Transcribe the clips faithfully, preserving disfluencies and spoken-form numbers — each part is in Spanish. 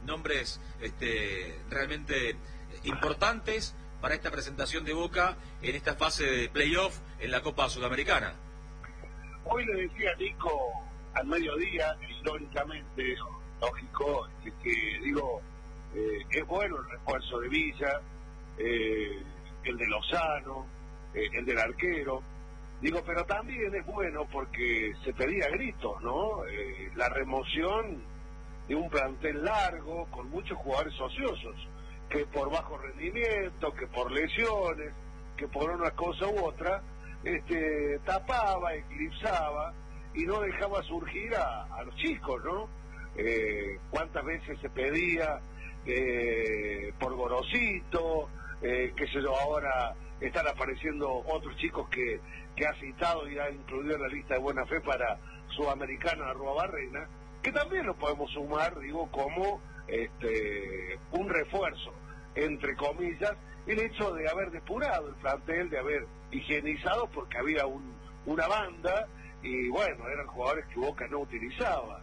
nombres este, realmente importantes para esta presentación de Boca en esta fase de playoff en la Copa Sudamericana. Hoy le decía a Nico al mediodía, históricamente, lógico, que, que digo, eh, es bueno el refuerzo de Villa, eh, el de Lozano, eh, el del arquero, digo, pero también es bueno porque se pedía gritos, ¿no? Eh, la remoción de un plantel largo, con muchos jugadores ociosos, que por bajo rendimiento, que por lesiones, que por una cosa u otra, este, tapaba, eclipsaba y no dejaba surgir a, a los chicos, ¿no? Eh, cuántas veces se pedía eh, por Gorosito, eh, qué sé yo, ahora están apareciendo otros chicos que, que ha citado y ha incluido en la lista de buena fe para Sudamericana Arruabarrena, que también lo podemos sumar, digo, como este un refuerzo, entre comillas, el hecho de haber depurado el plantel, de haber higienizado, porque había un, una banda, y bueno, eran jugadores que Boca no utilizaba.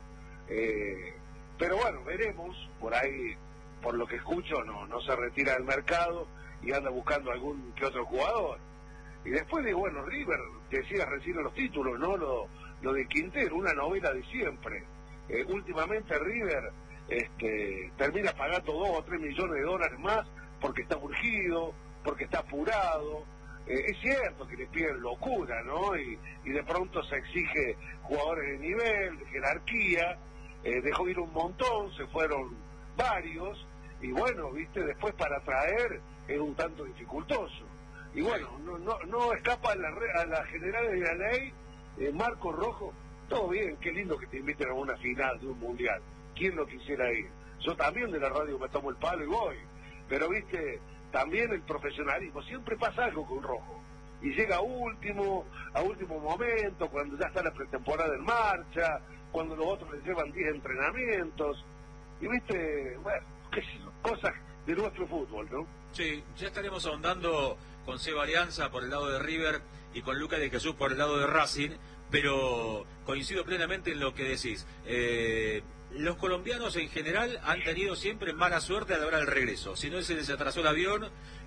Eh, pero bueno, veremos, por ahí, por lo que escucho, no, no se retira del mercado y anda buscando algún que otro jugador. Y después de, bueno, River, decía recién en los títulos, ¿no? Lo, lo de Quintero, una novela de siempre. Eh, últimamente River este, termina pagando dos o tres millones de dólares más porque está urgido, porque está apurado. Eh, es cierto que le piden locura, ¿no? Y, y de pronto se exige jugadores de nivel, de jerarquía, eh, dejó ir un montón, se fueron varios, y bueno, viste, después para traer es un tanto dificultoso. Y bueno, no, no, no escapa a la, a la general de la ley, eh, Marco Rojo, todo bien, qué lindo que te inviten a una final de un mundial. ¿Quién no quisiera ir? Yo también de la radio me tomo el palo y voy. Pero viste, también el profesionalismo, siempre pasa algo con Rojo. Y llega a último, a último momento, cuando ya está la pretemporada en marcha, cuando los otros les llevan diez entrenamientos. Y viste, bueno, qué sé yo, cosas de nuestro fútbol, ¿no? Sí, ya estaremos ahondando con Seba Alianza por el lado de River y con Lucas de Jesús por el lado de Racing, pero coincido plenamente en lo que decís. Eh, los colombianos en general han tenido siempre mala suerte a la hora del regreso. Si no se les atrasó el avión,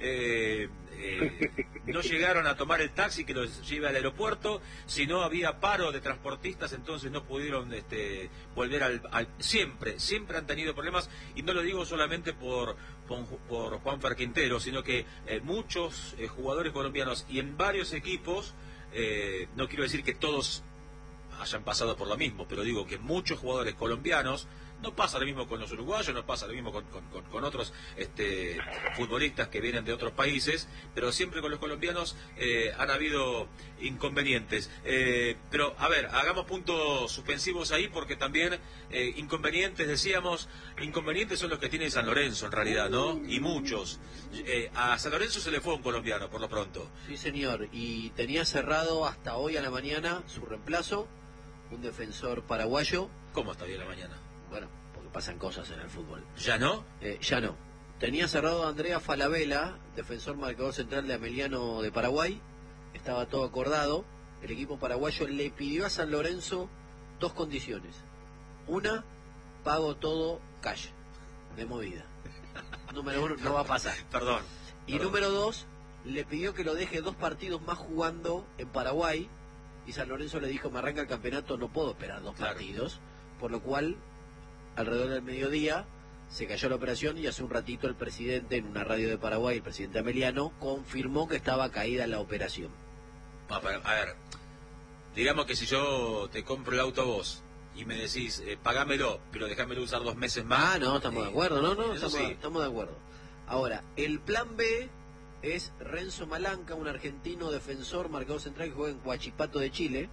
eh, eh, no llegaron a tomar el taxi que los lleve al aeropuerto. Si no había paro de transportistas, entonces no pudieron este, volver al, al... Siempre, siempre han tenido problemas, y no lo digo solamente por, por, por Juanfer Quintero, sino que eh, muchos eh, jugadores colombianos y en varios equipos, eh, no quiero decir que todos hayan pasado por lo mismo, pero digo que muchos jugadores colombianos, no pasa lo mismo con los uruguayos, no pasa lo mismo con, con, con, con otros este, futbolistas que vienen de otros países, pero siempre con los colombianos eh, han habido inconvenientes. Eh, pero, a ver, hagamos puntos suspensivos ahí, porque también eh, inconvenientes, decíamos, inconvenientes son los que tiene San Lorenzo en realidad, ¿no? Y muchos. Eh, a San Lorenzo se le fue un colombiano, por lo pronto. Sí, señor, y tenía cerrado hasta hoy a la mañana su reemplazo, un defensor paraguayo. ¿Cómo está bien la mañana? Bueno, porque pasan cosas en el fútbol. ¿Ya no? Eh, ya no. Tenía cerrado a Andrea Falabella, defensor marcador central de Ameliano de Paraguay. Estaba todo acordado. El equipo paraguayo le pidió a San Lorenzo dos condiciones. Una, pago todo cash, de movida. Número uno, no va a pasar. Perdón. Y perdón. número dos, le pidió que lo deje dos partidos más jugando en Paraguay. Y San Lorenzo le dijo, me arranca el campeonato, no puedo esperar dos claro. partidos. Por lo cual, alrededor del mediodía, se cayó la operación, y hace un ratito el presidente, en una radio de Paraguay, el presidente Ameliano, confirmó que estaba caída la operación. A ver, a ver, digamos que si yo te compro el auto a vos y me decís, eh, pagámelo, pero déjamelo usar dos meses más. Ah, no, estamos eh, de acuerdo, no, no, eso estamos, sí. estamos de acuerdo. Ahora, el plan B es Renzo Malanca, un argentino defensor, marcador central, que juega en Huachipato de Chile.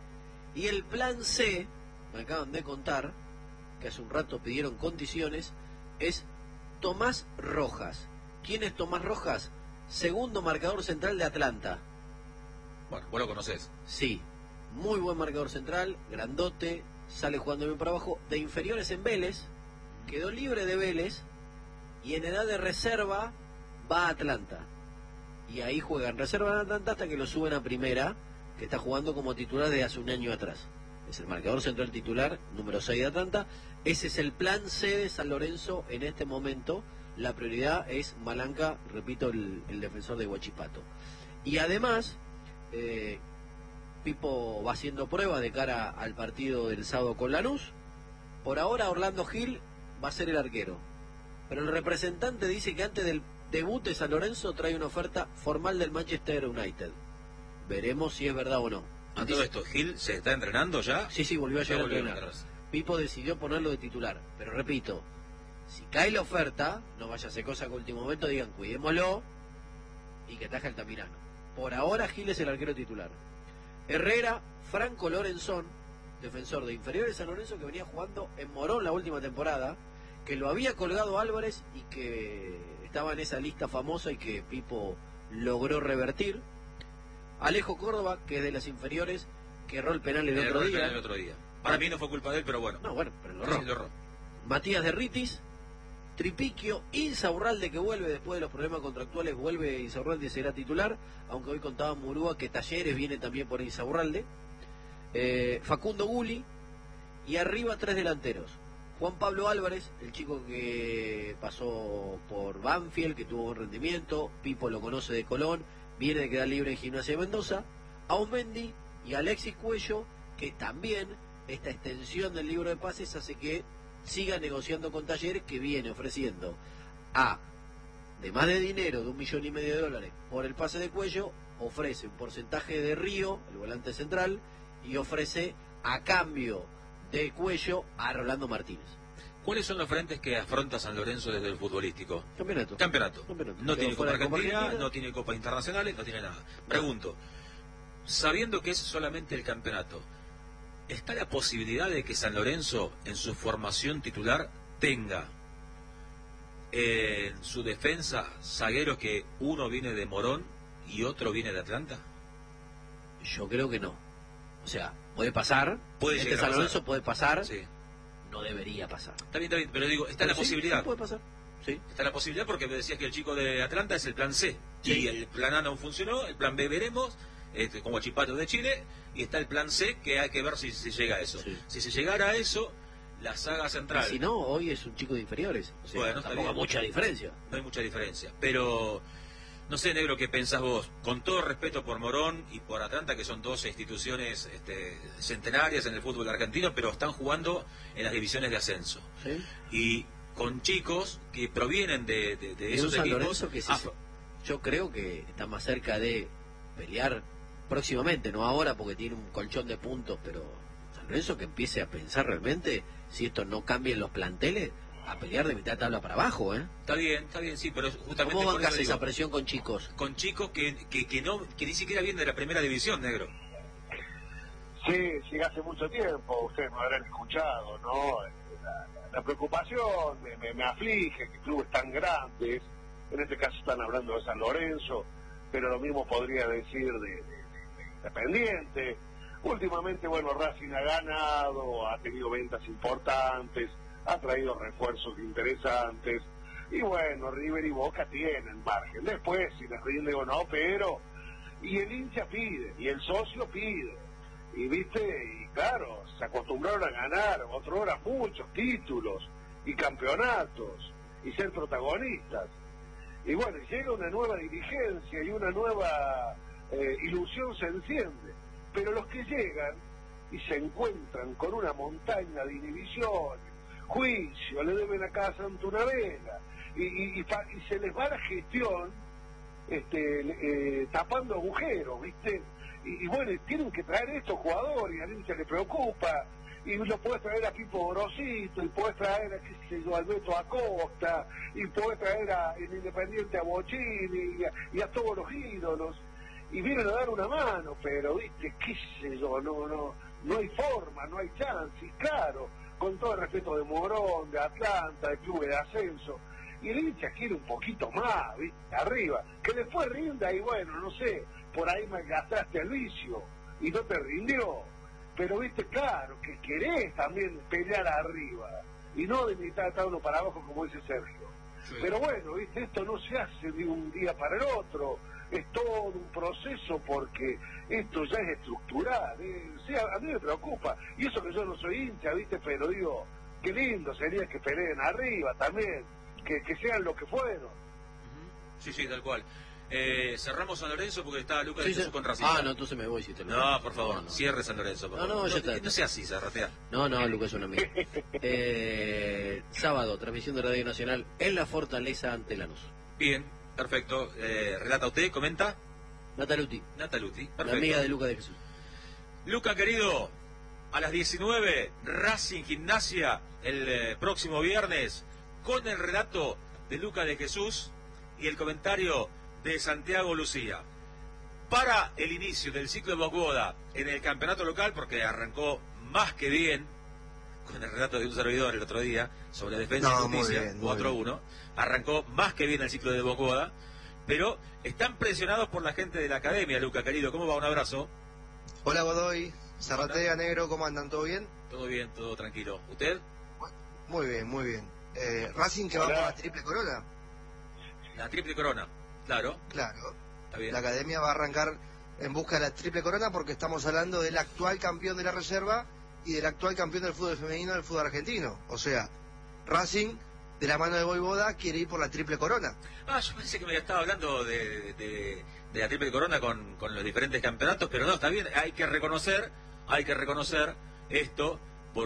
Y el plan C, me acaban de contar, que hace un rato pidieron condiciones, es Tomás Rojas. ¿Quién es Tomás Rojas? Segundo marcador central de Atlanta. Bueno, vos lo conocés. Sí, muy buen marcador central, grandote, sale jugando bien para abajo, de inferiores en Vélez, quedó libre de Vélez, y en edad de reserva va a Atlanta. Y ahí juega en reserva en Atlanta hasta que lo suben a primera, que está jugando como titular desde hace un año atrás. es el marcador central titular, número seis de Atlanta. Ese es el plan C de San Lorenzo en este momento. La prioridad es Malanca, repito, el, el defensor de Huachipato. Y además, eh, Pipo va haciendo pruebas de cara al partido del sábado con Lanús. Por ahora Orlando Gil va a ser el arquero. Pero el representante dice que antes del debut de San Lorenzo trae una oferta formal del Manchester United. Veremos si es verdad o no. A todo esto, ¿Gil se está entrenando ya? Sí, sí, volvió a llegar a entrenar. A Pipo decidió ponerlo de titular. Pero repito, si cae la oferta, no vaya a hacer cosa que en último momento digan cuidémoslo y que taja Altamirano. Por ahora Gil es el arquero titular. Herrera, Franco Lorenzón, defensor de inferiores San Lorenzo, que venía jugando en Morón la última temporada, que lo había colgado Álvarez y que estaba en esa lista famosa y que Pipo logró revertir. Alejo Córdoba, que es de las inferiores, que erró el penal el, el otro día. El otro día. Para mí no fue culpa de él, pero bueno. No, bueno, pero lo erró. Sí, lo erró. Matías de Ritis, Tripiquio, Insaurralde, que vuelve después de los problemas contractuales, vuelve Insaurralde y será titular, aunque hoy contaba Murúa que Talleres viene también por Insaurralde. Eh, Facundo Guli, y arriba tres delanteros. Juan Pablo Álvarez, el chico que pasó por Banfield, que tuvo buen rendimiento, Pipo lo conoce de Colón, viene de quedar libre en Gimnasia de Mendoza. Aumendi y Alexis Cuello, que también esta extensión del libro de pases hace que siga negociando con Talleres, que viene ofreciendo a, de más de dinero, de un millón y medio de dólares por el pase de Cuello, ofrece un porcentaje de Río, el volante central, y ofrece a cambio de Cuello a Rolando Martínez. ¿Cuáles son los frentes que afronta San Lorenzo desde el futbolístico? Campeonato. Campeonato. Campeonato. No tiene Copa Copa Argentina, Argentina, no tiene Copas Internacionales, no tiene nada. Pregunto, sabiendo que es solamente el campeonato, ¿está la posibilidad de que San Lorenzo en su formación titular tenga eh, en su defensa zagueros que uno viene de Morón y otro viene de Atlanta? Yo creo que no. O sea, puede pasar, puede este llegar San a Lorenzo puede pasar, sí. No debería pasar. Está bien, está bien, pero digo, está pero la sí, posibilidad. Sí puede pasar, sí. Está la posibilidad porque me decías que el chico de Atlanta es el plan C. Sí. Y el plan A no funcionó, el plan B veremos, este, como Huachipato de Chile, y está el plan C que hay que ver si se llega a eso. Sí. Si se llegara a eso, la saga central... Y si no, hoy es un chico de inferiores. O sea, bueno, tampoco hay mucha diferencia. No hay mucha diferencia, pero... No sé, Negro, ¿qué pensás vos? Con todo respeto por Morón y por Atlanta, que son dos instituciones este, centenarias en el fútbol argentino, pero están jugando en las divisiones de ascenso. ¿Sí? Y con chicos que provienen de, de, de y esos un San equipos... Lorenzo que sí, ah, yo creo que está más cerca de pelear próximamente, no ahora porque tiene un colchón de puntos, pero San Lorenzo que empiece a pensar realmente, si esto no cambia en los planteles, a pelear de mitad de tabla para abajo, ¿eh? Está bien, está bien, sí, pero justamente... ¿Cómo por bancas eso digo, esa presión con chicos? Con chicos que, que, que, no, que ni siquiera vienen de la primera división, Negro. Sí, sí, hace mucho tiempo, ustedes me habrán escuchado, ¿no? La, la preocupación me, me, me aflige que clubes tan grandes, en este caso están hablando de San Lorenzo, pero lo mismo podría decir de, de, de Independiente. Últimamente, bueno, Racing ha ganado, ha tenido ventas importantes, ha traído refuerzos interesantes, y bueno, River y Boca tienen margen. Después, si les rinde o no, pero... Y el hincha pide, y el socio pide, y viste, y claro, se acostumbraron a ganar, otro hora muchos títulos, y campeonatos, y ser protagonistas. Y bueno, llega una nueva dirigencia, y una nueva eh, ilusión se enciende, pero los que llegan, y se encuentran con una montaña de inhibiciones, juicio, le deben acá a Santa una vela, y, y, y, y se les va la gestión este, eh, tapando agujeros, ¿viste? Y, y bueno, tienen que traer estos jugadores, y a hincha le preocupa, y lo puedes traer a Pipo Gorosito, y puedes traer a, qué sé yo, Alberto Acosta, y puedes traer a el Independiente a Bochini, y a, y a todos los ídolos, y vienen a dar una mano, pero, ¿viste? Qué sé yo, no, no, no hay forma, no hay chance, y claro, con todo el respeto de Morón, de Atlanta, de clubes de ascenso, y el hincha quiere un poquito más, ¿viste? Arriba, que después rinda y bueno, no sé, por ahí me gastaste el vicio y no te rindió, pero viste, claro, que querés también pelear arriba, y no de mitad de tablo para abajo como dice Sergio. Sí. Pero bueno, viste, esto no se hace de un día para el otro, es todo un proceso porque esto ya es estructural, ¿eh? Sí, a, a mí me preocupa, y eso que yo no soy hincha, viste, pero digo, qué lindo sería que peleen arriba también, que, que sean lo que fueron. Uh-huh. Sí, sí, tal cual. Eh, cerramos San Lorenzo porque está Lucas sí, de Jesús con Racing. Ah, no, entonces me voy si te lo No, por favor, no, no. cierre San Lorenzo. Por no, favor. no, ya no, está. No sea así, Zarratea. No, no, Lucas es un amigo. eh, sábado, transmisión de Radio Nacional en la Fortaleza ante Lanús. Bien, perfecto. Eh, relata usted, comenta. Nataluti. Nataluti, perfecto. La amiga de Lucas de Jesús. Luca, querido, a las diecinueve, Racing Gimnasia, el eh, próximo viernes, con el relato de Lucas de Jesús y el comentario de Santiago Lucía. Para el inicio del ciclo de Bocoda en el campeonato local, porque arrancó más que bien, con el relato de un servidor el otro día, sobre Defensa no, y Justicia, bien, cuatro a uno, arrancó más que bien el ciclo de Bocoda, pero están presionados por la gente de la academia, Luca, querido. ¿Cómo va? Un abrazo. Hola, Godoy, Zarratea, Negro, ¿cómo andan? ¿Todo bien? Todo bien, todo tranquilo. ¿Usted? Muy bien, muy bien. Eh, Racing que Hola. va por la triple corona. La triple corona, claro. Claro. Está bien. La academia va a arrancar en busca de la triple corona porque estamos hablando del actual campeón de la reserva y del actual campeón del fútbol femenino del fútbol argentino. O sea, Racing, de la mano de Voivoda, quiere ir por la triple corona. Ah, yo pensé que me estaba hablando de, de, de la triple corona con, con los diferentes campeonatos, pero no, está bien, hay que reconocer, hay que reconocer esto,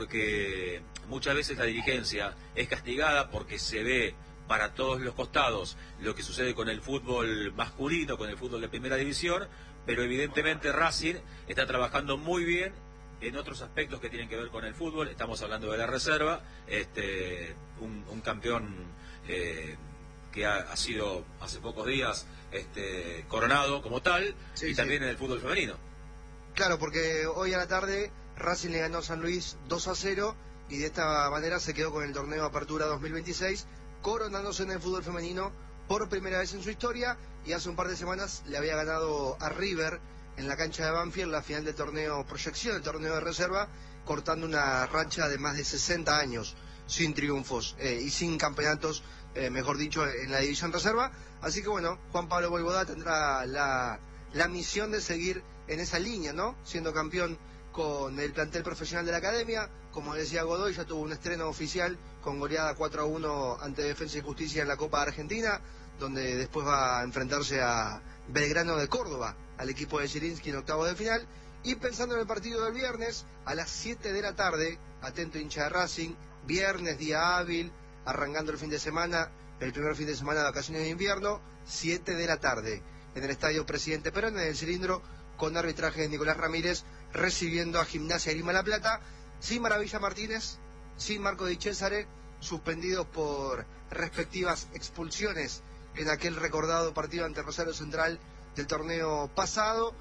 porque muchas veces la dirigencia es castigada porque se ve para todos los costados lo que sucede con el fútbol masculino, con el fútbol de primera división, pero evidentemente Racing está trabajando muy bien en otros aspectos que tienen que ver con el fútbol. Estamos hablando de la reserva, este un, un campeón eh, que ha, ha sido hace pocos días este coronado como tal, sí, y sí. también en el fútbol femenino. Claro, porque hoy a la tarde Racing le ganó a San Luis dos a cero y de esta manera se quedó con el torneo Apertura dos mil veintiséis, coronándose en el fútbol femenino por primera vez en su historia, y hace un par de semanas le había ganado a River en la cancha de Banfield la final del torneo Proyección, el torneo de reserva, cortando una racha de más de sesenta años sin triunfos eh, y sin campeonatos, eh, mejor dicho, en la división reserva. Así que bueno, Juan Pablo Voivoda tendrá la, la misión de seguir en esa línea, ¿no? Siendo campeón con el plantel profesional de la academia. Como decía Godoy, ya tuvo un estreno oficial con goleada cuatro a uno ante Defensa y Justicia en la Copa de Argentina, donde después va a enfrentarse a Belgrano de Córdoba, al equipo de Zielinski en octavos de final. Y pensando en el partido del viernes, a las siete de la tarde, atento hincha de Racing, viernes, día hábil, arrancando el fin de semana, el primer fin de semana de vacaciones de invierno, siete de la tarde, en el Estadio Presidente Perón, en el Cilindro, con arbitraje de Nicolás Ramírez, recibiendo a Gimnasia Grima La Plata, sin Maravilla Martínez, sin Marco Di Cesare, suspendidos por respectivas expulsiones en aquel recordado partido ante Rosario Central del torneo pasado.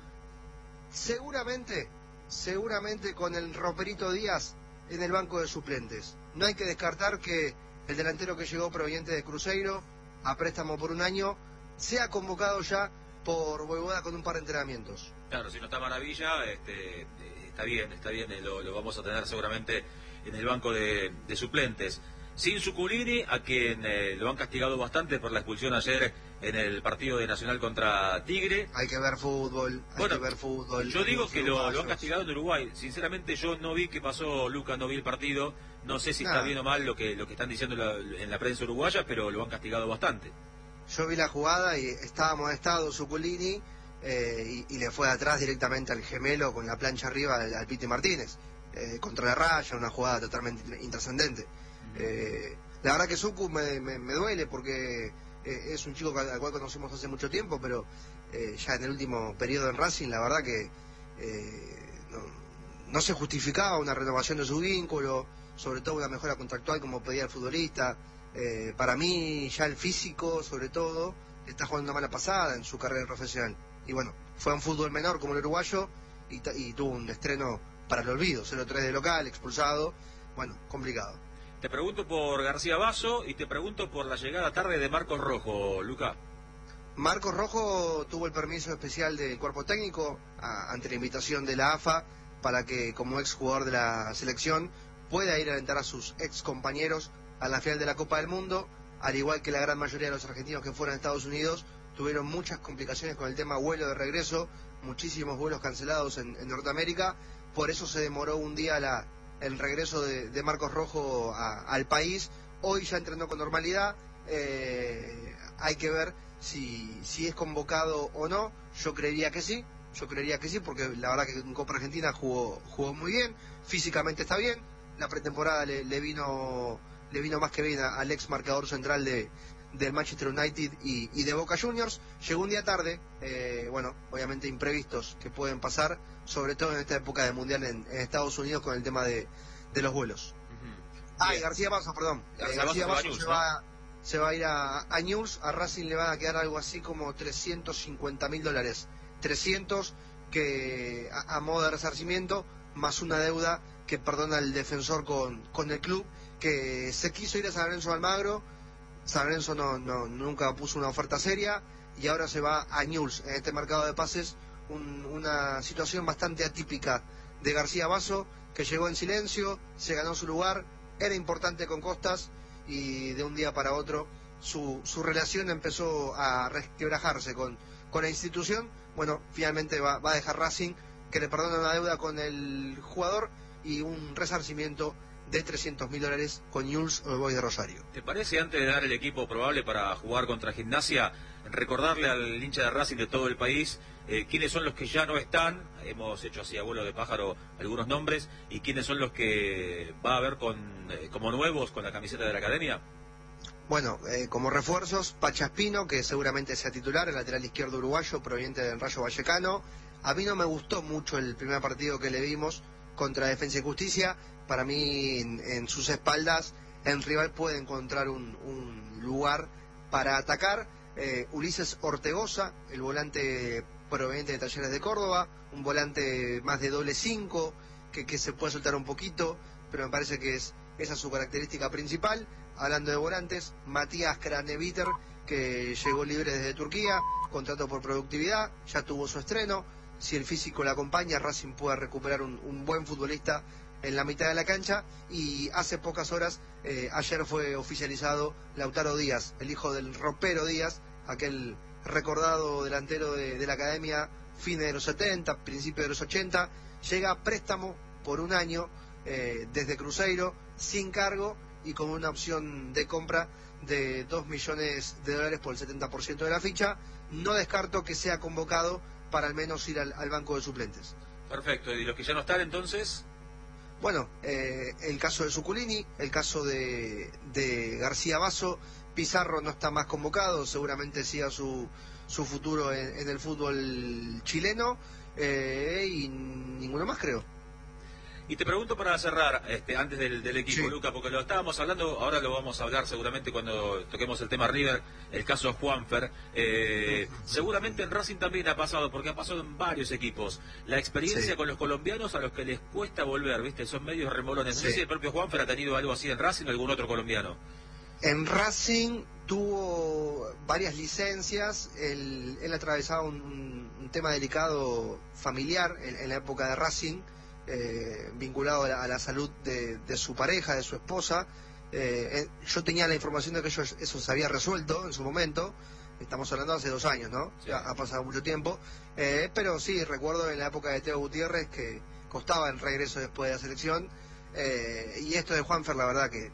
Seguramente, seguramente con el Roperito Díaz en el banco de suplentes. No hay que descartar que el delantero que llegó proveniente de Cruzeiro, a préstamo por un año, sea convocado ya por Voivoda con un par de entrenamientos. Claro, si no está Maravilla, este, está bien, está bien, lo, lo vamos a tener seguramente en el banco de, de suplentes. Sin Zuculini, a quien eh, lo han castigado bastante por la expulsión ayer en el partido de Nacional contra Tigre. Hay que ver fútbol, hay bueno, que ver fútbol. Yo digo que lo, lo han castigado en Uruguay. Sinceramente yo no vi qué pasó, Lucas, no vi el partido. No sé si Nada. está bien o mal lo que, lo que están diciendo la, en la prensa uruguaya, pero lo han castigado bastante. Yo vi la jugada y estaba amonestado Zuculini eh, y, y le fue atrás directamente al gemelo con la plancha arriba al, al Piti Martínez. Eh, contra la raya, una jugada totalmente intrascendente. Eh, la verdad que Zucu me, me, me duele porque eh, es un chico al cual conocemos hace mucho tiempo, pero eh, ya en el último periodo en Racing la verdad que eh, no, no se justificaba una renovación de su vínculo, sobre todo una mejora contractual como pedía el futbolista. Eh, para mí ya el físico sobre todo está jugando una mala pasada en su carrera profesional, y bueno, fue a un fútbol menor como el uruguayo y, y tuvo un estreno para el olvido, cero tres de local, expulsado, bueno, complicado. Te pregunto por García Basso y te pregunto por la llegada tarde de Marcos Rojo, Luca. Marcos Rojo tuvo el permiso especial del cuerpo técnico a, ante la invitación de la A F A para que como ex jugador de la selección pueda ir a alentar a sus ex compañeros a la final de la Copa del Mundo. al igual que la gran mayoría de los argentinos que fueron a Estados Unidos, tuvieron muchas complicaciones con el tema vuelo de regreso, muchísimos vuelos cancelados en, en Norteamérica, por eso se demoró un día la, el regreso de, de Marcos Rojo a, al país. Hoy ya entrenó con normalidad, eh, hay que ver si, si es convocado o no. Yo creería que sí, yo creería que sí, porque la verdad que en Copa Argentina jugó, jugó muy bien, físicamente está bien, la pretemporada le, le vino le vino más que bien al ex marcador central de del Manchester United y, y de Boca Juniors. Llegó un día tarde, eh, bueno, obviamente imprevistos que pueden pasar, sobre todo en esta época de Mundial en, en Estados Unidos con el tema de, de los vuelos. Uh-huh. Ah, y García Basso, perdón. García, eh, García Basso Basso se, se, va, va, se va a ir a, a News, a Racing le van a quedar algo así como trescientos cincuenta mil dólares. trescientos que a, a modo de resarcimiento, más una deuda que perdona el defensor con, con el club, que se quiso ir a San Lorenzo de Almagro. San Lorenzo no, no, nunca puso una oferta seria y ahora se va a Newell's en este mercado de pases. Un, una situación bastante atípica de García Basso, que llegó en silencio, se ganó su lugar, era importante con Costas y de un día para otro su, su relación empezó a resquebrajarse con, con la institución. Bueno, finalmente va, va a dejar Racing, que le perdona una deuda con el jugador y un resarcimiento de trescientos mil dólares con Newell's o el Boys de Rosario. ¿Te parece, antes de dar el equipo probable para jugar contra Gimnasia, recordarle al hincha de Racing de todo el país eh, quiénes son los que ya no están? Hemos hecho así a vuelo de pájaro algunos nombres, y quiénes son los que va a haber con, eh, como nuevos con la camiseta de la academia. Bueno, eh, como refuerzos, Pachaspino, que seguramente sea titular, el lateral izquierdo uruguayo proveniente del Rayo Vallecano. A mí no me gustó mucho el primer partido que le vimos contra Defensa y Justicia. Para mí, en, en sus espaldas, el rival puede encontrar un, un lugar para atacar. Eh, Ulises Ortegoza, el volante proveniente de Talleres de Córdoba, un volante más de doble cinco, que, que se puede soltar un poquito, pero me parece que es esa su característica principal. Hablando de volantes, Matías Craneviter, que llegó libre desde Turquía, contrato por productividad, ya tuvo su estreno. Si el físico le acompaña, Racing puede recuperar un, un buen futbolista en la mitad de la cancha. Y hace pocas horas, eh, ayer fue oficializado Lautaro Díaz, el hijo del ropero Díaz, aquel recordado delantero de, de la academia, fines de los setenta, principios de los ochenta, llega a préstamo por un año eh, desde Cruzeiro, sin cargo y con una opción de compra de dos millones de dólares por el setenta por ciento de la ficha. No descarto que sea convocado para al menos ir al, al banco de suplentes. Perfecto, ¿y los que ya no están entonces? Bueno, eh, el caso de Zuculini, el caso de, de García Basso, Pizarro no está más convocado, seguramente siga su, su futuro en, en el fútbol chileno, eh, y ninguno más, creo. Y te pregunto para cerrar, este, antes del, del equipo, sí. Luca, porque lo estábamos hablando, ahora lo vamos a hablar seguramente cuando toquemos el tema River, el caso Juanfer. Eh, seguramente en Racing también ha pasado, porque ha pasado en varios equipos. La experiencia sí. con los colombianos a los que les cuesta volver, ¿viste? Son medios remolones. No sí. sé si el propio Juanfer ha tenido algo así en Racing o algún otro colombiano. En Racing tuvo varias licencias, él, él atravesaba un, un tema delicado familiar en, en la época de Racing. Eh, vinculado a la, a la salud de, de su pareja, de su esposa. Eh, eh, yo tenía la información de que ellos, eso se había resuelto en su momento. Estamos hablando de hace dos años, ¿no? Sí. Ya ha pasado mucho tiempo. Eh, pero sí, recuerdo en la época de Teo Gutiérrez que costaba el regreso después de la selección. Eh, y esto de Juanfer, la verdad que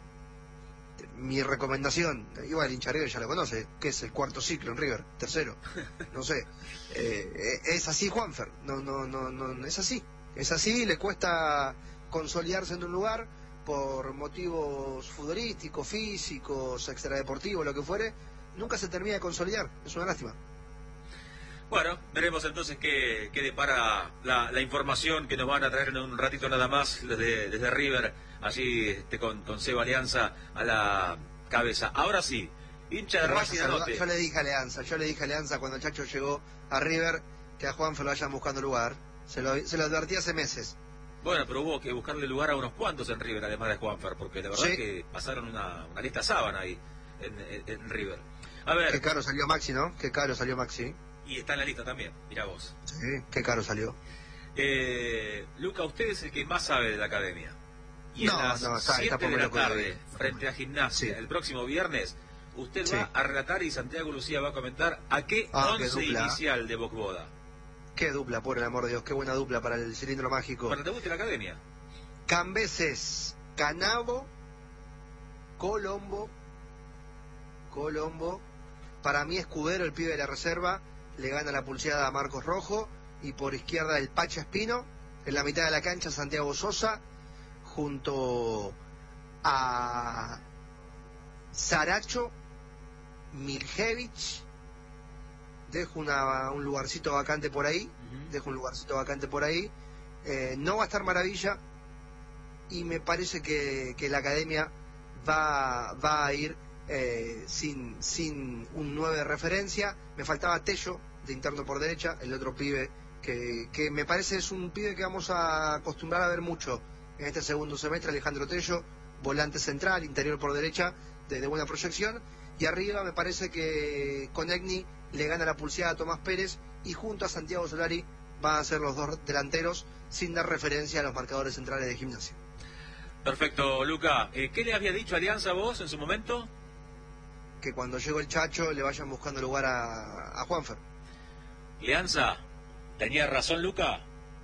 mi recomendación, igual el hincha River ya lo conoce, que es el cuarto ciclo en River, tercero, no sé. Eh, es así Juanfer, no, no, no, no, es así. Es así, le cuesta consolidarse en un lugar por motivos futbolísticos, físicos, extradeportivos, lo que fuere. Nunca se termina de consolidar, es una lástima. Bueno, veremos entonces qué, qué depara la, la información que nos van a traer en un ratito nada más desde, desde River, allí este, con, con Seba Alianza a la cabeza. Ahora sí, hincha de Racing, anote. Yo le dije a Alianza, yo le dije a Alianza cuando el Chacho llegó a River que a Juanfer lo vayan buscando lugar. Se lo, se lo advertí hace meses. Bueno, pero hubo que buscarle lugar a unos cuantos en River, además de Juanfer, porque la verdad sí. es que pasaron una, una lista sábana ahí en, en, en River. A ver. Qué caro salió Maxi, ¿no? Qué caro salió Maxi. Y está en la lista también, mirá vos. Sí, qué caro salió. Eh, Luca, usted es el que más sabe de la academia. Y no, en las no, está, siete está de la loco tarde, de... frente a Gimnasia, sí. el próximo viernes, usted Sí. va a relatar y Santiago Lucía va a comentar a qué Ah, qué once dupla. inicial de Bocboda. Qué dupla, por el amor de Dios, qué buena dupla para el cilindro mágico. Para que te guste la academia. Cambeses, Canavo, Colombo, Colombo. Para mí Escudero, el pibe de la reserva, le gana la pulseada a Marcos Rojo. Y por izquierda el Pacha Espino. En la mitad de la cancha Santiago Sosa, junto a Saracho, Miljevich. Dejo una, un lugarcito vacante por ahí. Ujú. Dejo un lugarcito vacante por ahí. Eh, no va a estar Maravilla. Y me parece que, que la academia va, va a ir eh, sin, sin un nueve de referencia. Me faltaba Tello, de interno por derecha, el otro pibe que, que me parece es un pibe que vamos a acostumbrar a ver mucho en este segundo semestre, Alejandro Tello, volante central, interior por derecha, de, de buena proyección. Y arriba me parece que Conegni le gana la pulseada a Tomás Pérez y junto a Santiago Solari van a ser los dos delanteros sin dar referencia a los marcadores centrales de Gimnasia. Perfecto, Luca. Eh, ¿Qué le había dicho Alianza a vos en su momento? Que cuando llegó el Chacho le vayan buscando lugar a, a Juanfer. Alianza, ¿tenía razón Luca?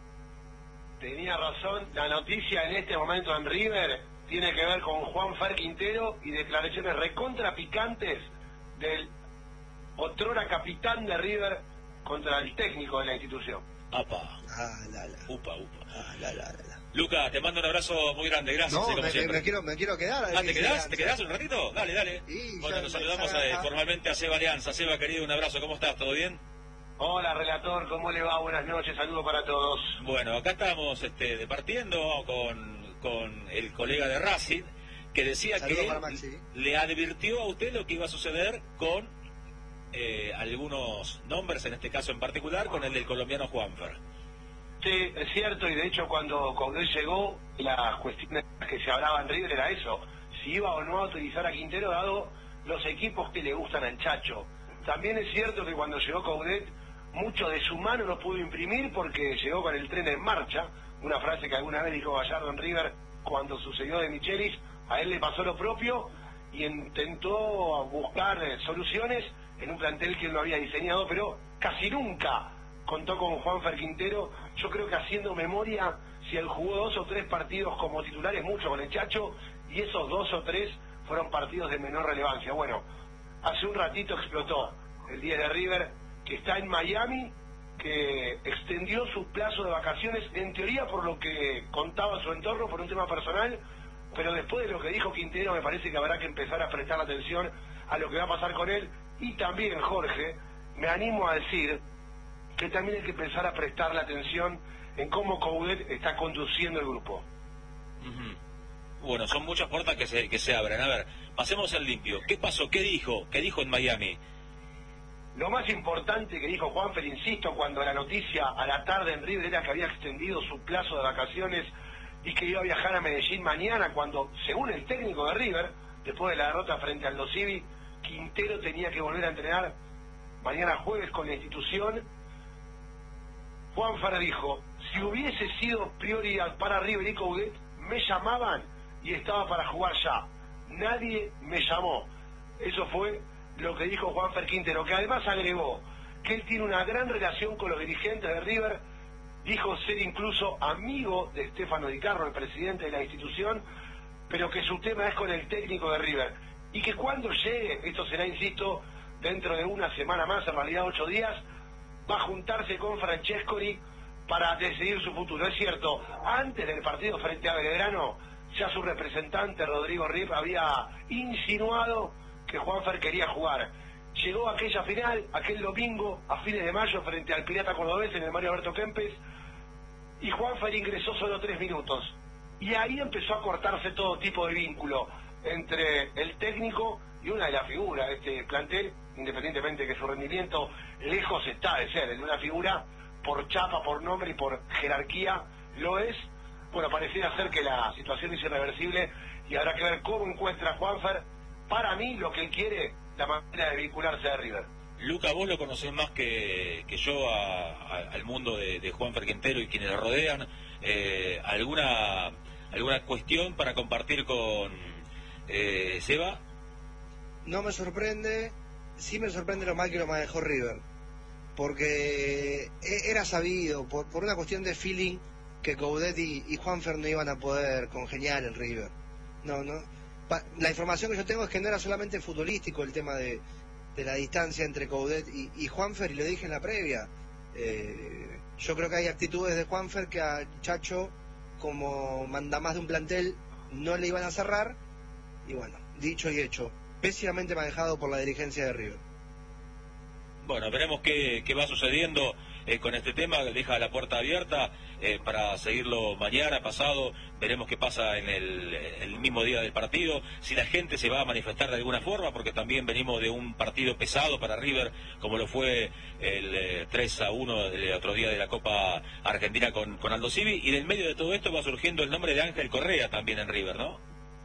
Tenía razón, la noticia en este momento en River tiene que ver con Juanfer Quintero y declaraciones recontra picantes del otrora capitán de River contra el técnico de la institución. Apa, Ah, la, la. upa, upa. Ah, la, la, la. Luca, te mando un abrazo muy grande, gracias. No, eh, como me, siempre. me quiero, me quiero quedar. Ah, ¿te quedás? ¿Te quedás un ratito? Dale, dale. Sí, Bueno, ya- nos saludamos ya- eh, formalmente a Seba Alianza. Seba, querido, un abrazo. ¿Cómo estás? ¿Todo bien? Hola, relator, ¿cómo le va? Buenas noches, saludos para todos. Bueno, acá estamos este, departiendo con, con el colega de Racing, que decía Saludos que para Maxi. le advirtió a usted lo que iba a suceder con eh, algunos nombres, en este caso en particular, con el del colombiano Juanfer. Sí, es cierto, y de hecho cuando Coudet llegó, las cuestiones que se hablaba en River era eso, si iba o no a utilizar a Quintero dado los equipos que le gustan al Chacho. También es cierto que cuando llegó Coudet, mucho de su mano no pudo imprimir porque llegó con el tren en marcha, una frase que alguna vez dijo Gallardo en River cuando sucedió de Michelis, a él le pasó lo propio y intentó buscar eh, soluciones en un plantel que él no había diseñado, pero casi nunca contó con Juanfer Quintero. Yo creo que haciendo memoria, si él jugó dos o tres partidos como titular es mucho con el Chacho, y esos dos o tres fueron partidos de menor relevancia. Bueno, hace un ratito explotó el día de River, que está en Miami, que extendió su plazo de vacaciones, en teoría por lo que contaba su entorno, por un tema personal, pero después de lo que dijo Quintero me parece que habrá que empezar a prestar atención a lo que va a pasar con él. Y también, Jorge, me animo a decir que también hay que empezar a prestarle atención en cómo Coudet está conduciendo el grupo. Ujú. Bueno, son muchas puertas que se, que se abren. A ver, pasemos al limpio. ¿Qué pasó? ¿Qué dijo? ¿Qué dijo en Miami? Lo más importante que dijo Juanfer, insisto, cuando la noticia a la tarde en River era que había extendido su plazo de vacaciones y que iba a viajar a Medellín mañana, cuando, según el técnico de River, después de la derrota frente al Dosivi, Quintero tenía que volver a entrenar mañana jueves con la institución. Juanfer dijo, si hubiese sido prioridad para River y Coudet, me llamaban y estaba para jugar ya. Nadie me llamó. Eso fue lo que dijo Juanfer Quintero, que además agregó que él tiene una gran relación con los dirigentes de River, dijo ser incluso amigo de Stefano Di Carlo, el presidente de la institución, pero que su tema es con el técnico de River, y que cuando llegue, esto será, insisto, dentro de una semana más, en realidad ocho días, va a juntarse con Francescoli para decidir su futuro. Es cierto, antes del partido frente a Belgrano, ya su representante Rodrigo Rip había insinuado que Juanfer quería jugar. Llegó aquella final, aquel domingo, a fines de mayo, frente al Pirata Cordobés en el Mario Alberto Kempes, y Juanfer ingresó solo tres minutos. Y ahí empezó a cortarse todo tipo de vínculo entre el técnico y una de las figuras de este plantel, independientemente de que su rendimiento lejos está de ser el de una figura por chapa, por nombre y por jerarquía, lo es. Bueno, pareciera ser que la situación es irreversible y habrá que ver cómo encuentra Juanfer, para mí, lo que él quiere, la manera de vincularse a River. Luca, vos lo conocés más que, que yo a, a, al mundo de, de Juanfer Quintero y quienes le rodean. Eh, ¿alguna, ¿Alguna cuestión para compartir con eh, Seba? no me sorprende, sí me sorprende lo mal que lo manejó River, porque era sabido, por, por una cuestión de feeling, que Coudet y, y Juanfer no iban a poder congeniar en River. No, no. Pa, la información que yo tengo es que no era solamente futbolístico el tema de, de la distancia entre Coudet y, y Juanfer, y lo dije en la previa. Eh, yo creo que hay actitudes de Juanfer que a Chacho, como manda más de un plantel, no le iban a cerrar, y bueno, dicho y hecho, pésimamente manejado por la dirigencia de River. Bueno, veremos qué, qué va sucediendo eh, con este tema, deja la puerta abierta eh, para seguirlo mañana, pasado, veremos qué pasa en el, el mismo día del partido, si la gente se va a manifestar de alguna forma, porque también venimos de un partido pesado para River, como lo fue el eh, tres a uno el otro día de la Copa Argentina con, con Aldo Civi, y del medio de todo esto va surgiendo el nombre de Ángel Correa también en River, ¿no?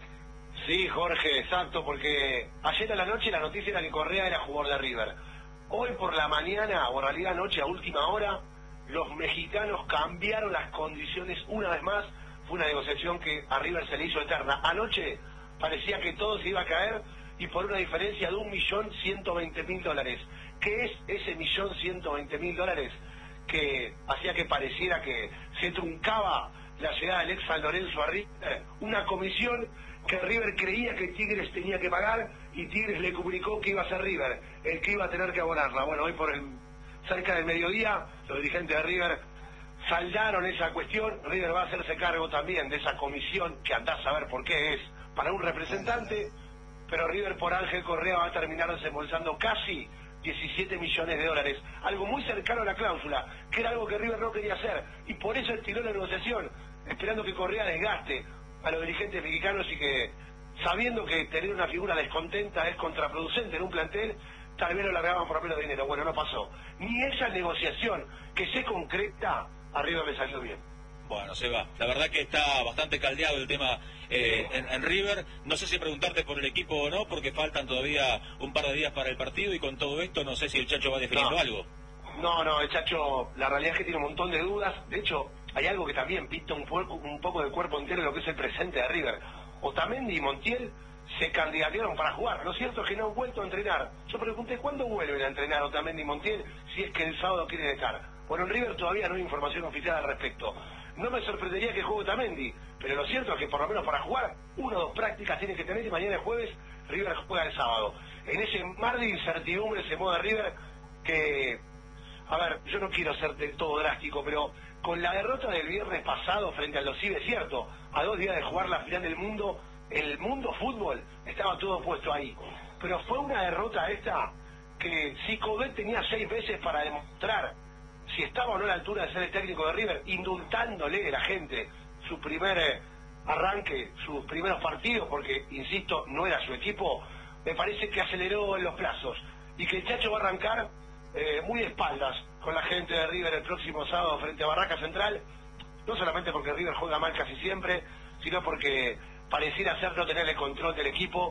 Sí, Jorge, exacto, porque ayer a la noche la noticia era que Correa era jugador de River. Hoy por la mañana, o en realidad anoche a última hora, los mexicanos cambiaron las condiciones una vez más. Fue una negociación que a River se le hizo eterna. Anoche parecía que todo se iba a caer, y por una diferencia de un millón ciento veinte mil dólares. ¿Qué es ese millón ciento veinte mil dólares que hacía que pareciera que se truncaba la llegada del ex San Lorenzo a River? Una comisión que River creía que Tigres tenía que pagar, y Tigres le comunicó que iba a ser River el que iba a tener que abonarla. Bueno, hoy por el cerca del mediodía, los dirigentes de River saldaron esa cuestión. River va a hacerse cargo también de esa comisión, que andás a ver por qué es para un representante, pero River por Ángel Correa va a terminar desembolsando casi diecisiete millones de dólares, algo muy cercano a la cláusula, que era algo que River no quería hacer, y por eso estiró la negociación, esperando que Correa desgaste a los dirigentes mexicanos, y que, sabiendo que tener una figura descontenta es contraproducente en un plantel, tal vez lo largaban por menos dinero. Bueno, no pasó. Ni esa negociación que se concreta, a River le salió bien. Bueno, se va. La verdad que está bastante caldeado el tema eh, en, en River. No sé si preguntarte por el equipo o no, porque faltan todavía un par de días para el partido, y con todo esto no sé si el Chacho va definiendo no. algo. No, no, el Chacho, la realidad es que tiene un montón de dudas. De hecho, hay algo que también pinta un poco, un poco del cuerpo entero de lo que es el presente de River. Otamendi y Montiel se candidatearon para jugar. Lo cierto es que no han vuelto a entrenar. Yo pregunté, ¿cuándo vuelven a entrenar Otamendi y Montiel si es que el sábado quieren estar? Bueno, en River todavía no hay información oficial al respecto. No me sorprendería que juegue Otamendi, pero lo cierto es que por lo menos para jugar, una o dos prácticas tiene que tener, y mañana es jueves, River juega el sábado. En ese mar de incertidumbre se mueve River, que, a ver, yo no quiero ser del todo drástico, pero con la derrota del viernes pasado frente al Los Civi, es cierto, a dos días de jugar la final del mundo, el mundo fútbol estaba todo puesto ahí, pero fue una derrota esta que si Coudet tenía seis veces para demostrar si estaba o no a la altura de ser el técnico de River, indultándole a la gente su primer eh, arranque, sus primeros partidos, porque, insisto, no era su equipo, me parece que aceleró en los plazos, y que el Chacho va a arrancar eh, muy de espaldas con la gente de River el próximo sábado frente a Barraca Central, no solamente porque River juega mal casi siempre, sino porque pareciera ser no tener el control del equipo,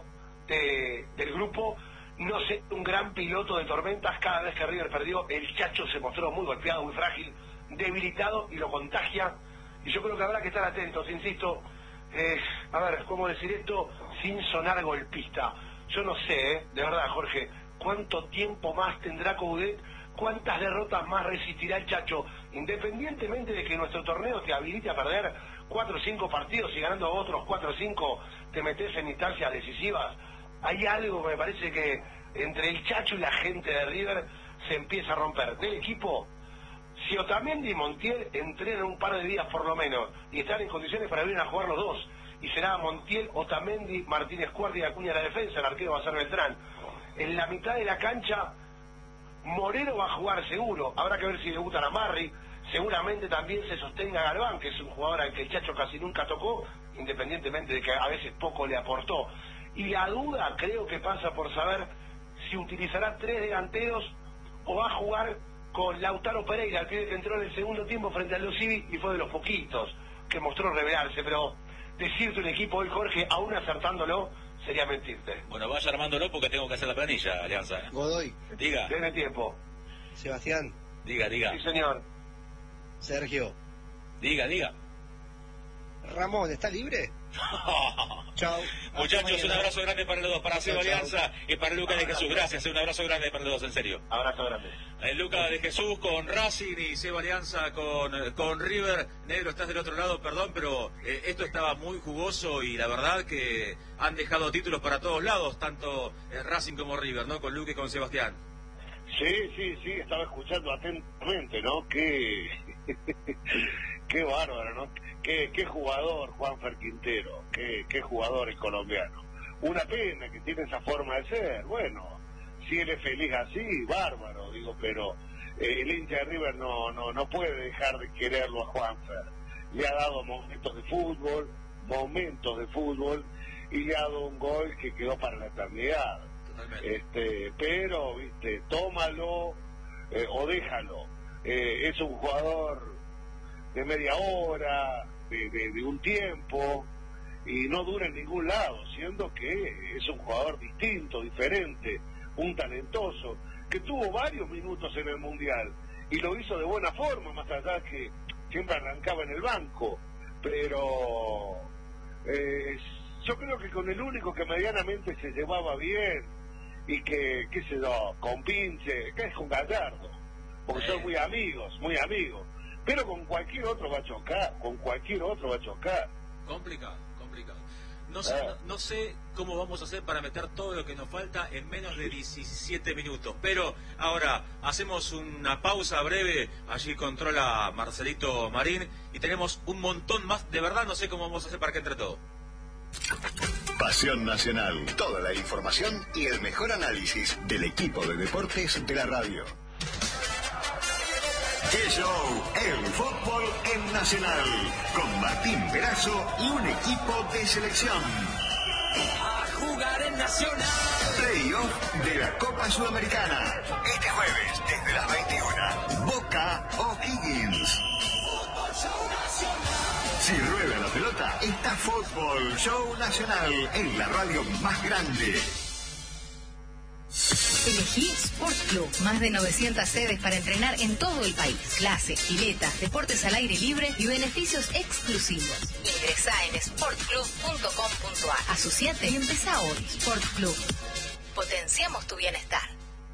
de, del grupo, no ser un gran piloto de tormentas. Cada vez que River perdió, el Chacho se mostró muy golpeado, muy frágil, debilitado, y lo contagia, y yo creo que habrá que estar atentos, insisto, eh, a ver, ¿cómo decir esto sin sonar golpista? Yo no sé, eh, de verdad, Jorge, cuánto tiempo más tendrá Coudet, cuántas derrotas más resistirá el Chacho, independientemente de que nuestro torneo te habilite a perder cuatro o cinco partidos, y ganando otros cuatro o cinco te metes en instancias decisivas. Hay algo que me parece que entre el Chacho y la gente de River se empieza a romper. Del equipo, si Otamendi y Montiel entrenan un par de días por lo menos, y están en condiciones para venir a jugar los dos, y será Montiel, Otamendi, Martínez Cuarta y Acuña la defensa, el arquero va a ser Beltrán. En la mitad de la cancha, Moreno va a jugar seguro, habrá que ver si debutan a Marri, seguramente también se sostenga Galván, que es un jugador al que el Chacho casi nunca tocó, independientemente de que a veces poco le aportó. Y la duda creo que pasa por saber si utilizará tres delanteros o va a jugar con Lautaro Pereira, el pibe que entró en el segundo tiempo frente al Los Civi y fue de los poquitos que mostró revelarse. Pero decirte un equipo hoy, Jorge, aún acertándolo, sería mentirte. Bueno, vaya armándolo porque tengo que hacer la planilla, Alianza. Godoy. Diga. Deme tiempo. Sebastián. Diga, diga. Sí, señor. Sergio. Diga, diga. Ramón, ¿está libre? Chao. Muchachos, un abrazo grande para los dos, para Seba Alianza y para Lucas de Jesús. Gracias, un abrazo grande para los dos, en serio. Abrazo grande. Eh, Lucas de Jesús con Racing y Seba Alianza con, con River. Negro, estás del otro lado, perdón, pero eh, esto estaba muy jugoso y la verdad que han dejado títulos para todos lados, tanto eh, Racing como River, ¿no? Con Luque y con Sebastián. Sí, sí, sí, estaba escuchando atentamente, ¿no? Qué, qué bárbaro, ¿no? Qué, qué jugador Juanfer Quintero, qué, qué jugador el colombiano. Una pena que tiene esa forma de ser, bueno, si él es feliz así, bárbaro, digo, pero eh, el hincha de River no, no, no puede dejar de quererlo a Juanfer. Le ha dado momentos de fútbol, momentos de fútbol, y le ha dado un gol que quedó para la eternidad. Este, pero, viste, tómalo eh, o déjalo. Eh, es un jugador de media hora, de, de, de un tiempo, y no dura en ningún lado, siendo que es un jugador distinto, diferente, un talentoso, que tuvo varios minutos en el Mundial, y lo hizo de buena forma, más allá que siempre arrancaba en el banco, pero eh, yo creo que con el único que medianamente se llevaba bien, y que, qué sé yo, con Pinche, que es con Gallardo, porque son muy amigos, muy amigos, pero con cualquier otro va a chocar, con cualquier otro va a chocar. Complicado, complicado. No sé, no, no sé cómo vamos a hacer para meter todo lo que nos falta en menos de diecisiete minutos, pero ahora hacemos una pausa breve, allí controla Marcelito Marín, y tenemos un montón más, de verdad no sé cómo vamos a hacer para que entre todo. Pasión Nacional, toda la información y el mejor análisis del equipo de deportes de la radio. K-Show, el fútbol en Nacional, con Martín Perazo y un equipo de selección. A jugar en Nacional. Playoff de la Copa Sudamericana. Este jueves, desde las veintiuna, Boca O'Higgins. Fútbol Show Nacional. Si rueda la pelota, está Fútbol Show Nacional en la radio más grande. Elegí Sport Club. Más de novecientas sedes para entrenar en todo el país. Clases, piletas, deportes al aire libre y beneficios exclusivos. Ingresá en sport club punto com punto a. Asociate y empezá hoy. Sport Club. Potenciamos tu bienestar.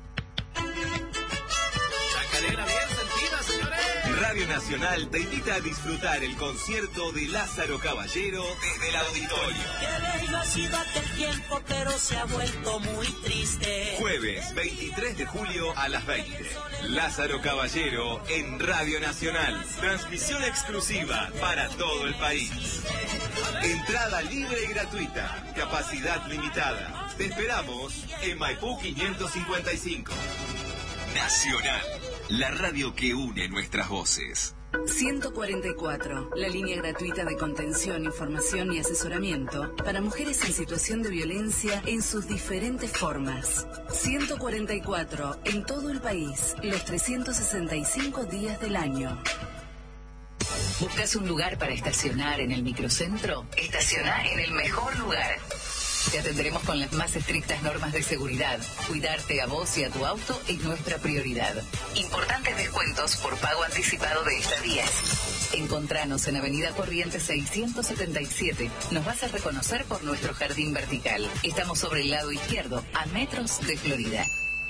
Cadena bien sentida, señores. Radio Nacional te invita a disfrutar el concierto de Lázaro Caballero desde el auditorio. Qué velocidad del tiempo, pero se ha vuelto muy triste. Jueves veintitrés de julio a las veinte. Lázaro Caballero en Radio Nacional. Transmisión exclusiva para todo el país. Entrada libre y gratuita. Capacidad limitada. Te esperamos en Maipú quinientos cincuenta y cinco. Nacional, la radio que une nuestras voces. ciento cuarenta y cuatro, la línea gratuita de contención, información y asesoramiento para mujeres en situación de violencia en sus diferentes formas. ciento cuarenta y cuatro, en todo el país, los trescientos sesenta y cinco días del año. ¿Buscas un lugar para estacionar en el microcentro? Estaciona en el mejor lugar. Te atenderemos con las más estrictas normas de seguridad. Cuidarte a vos y a tu auto es nuestra prioridad. Importantes descuentos por pago anticipado de estadías. Encontranos en Avenida Corrientes seiscientos setenta y siete. Nos vas a reconocer por nuestro jardín vertical. Estamos sobre el lado izquierdo, a metros de Florida.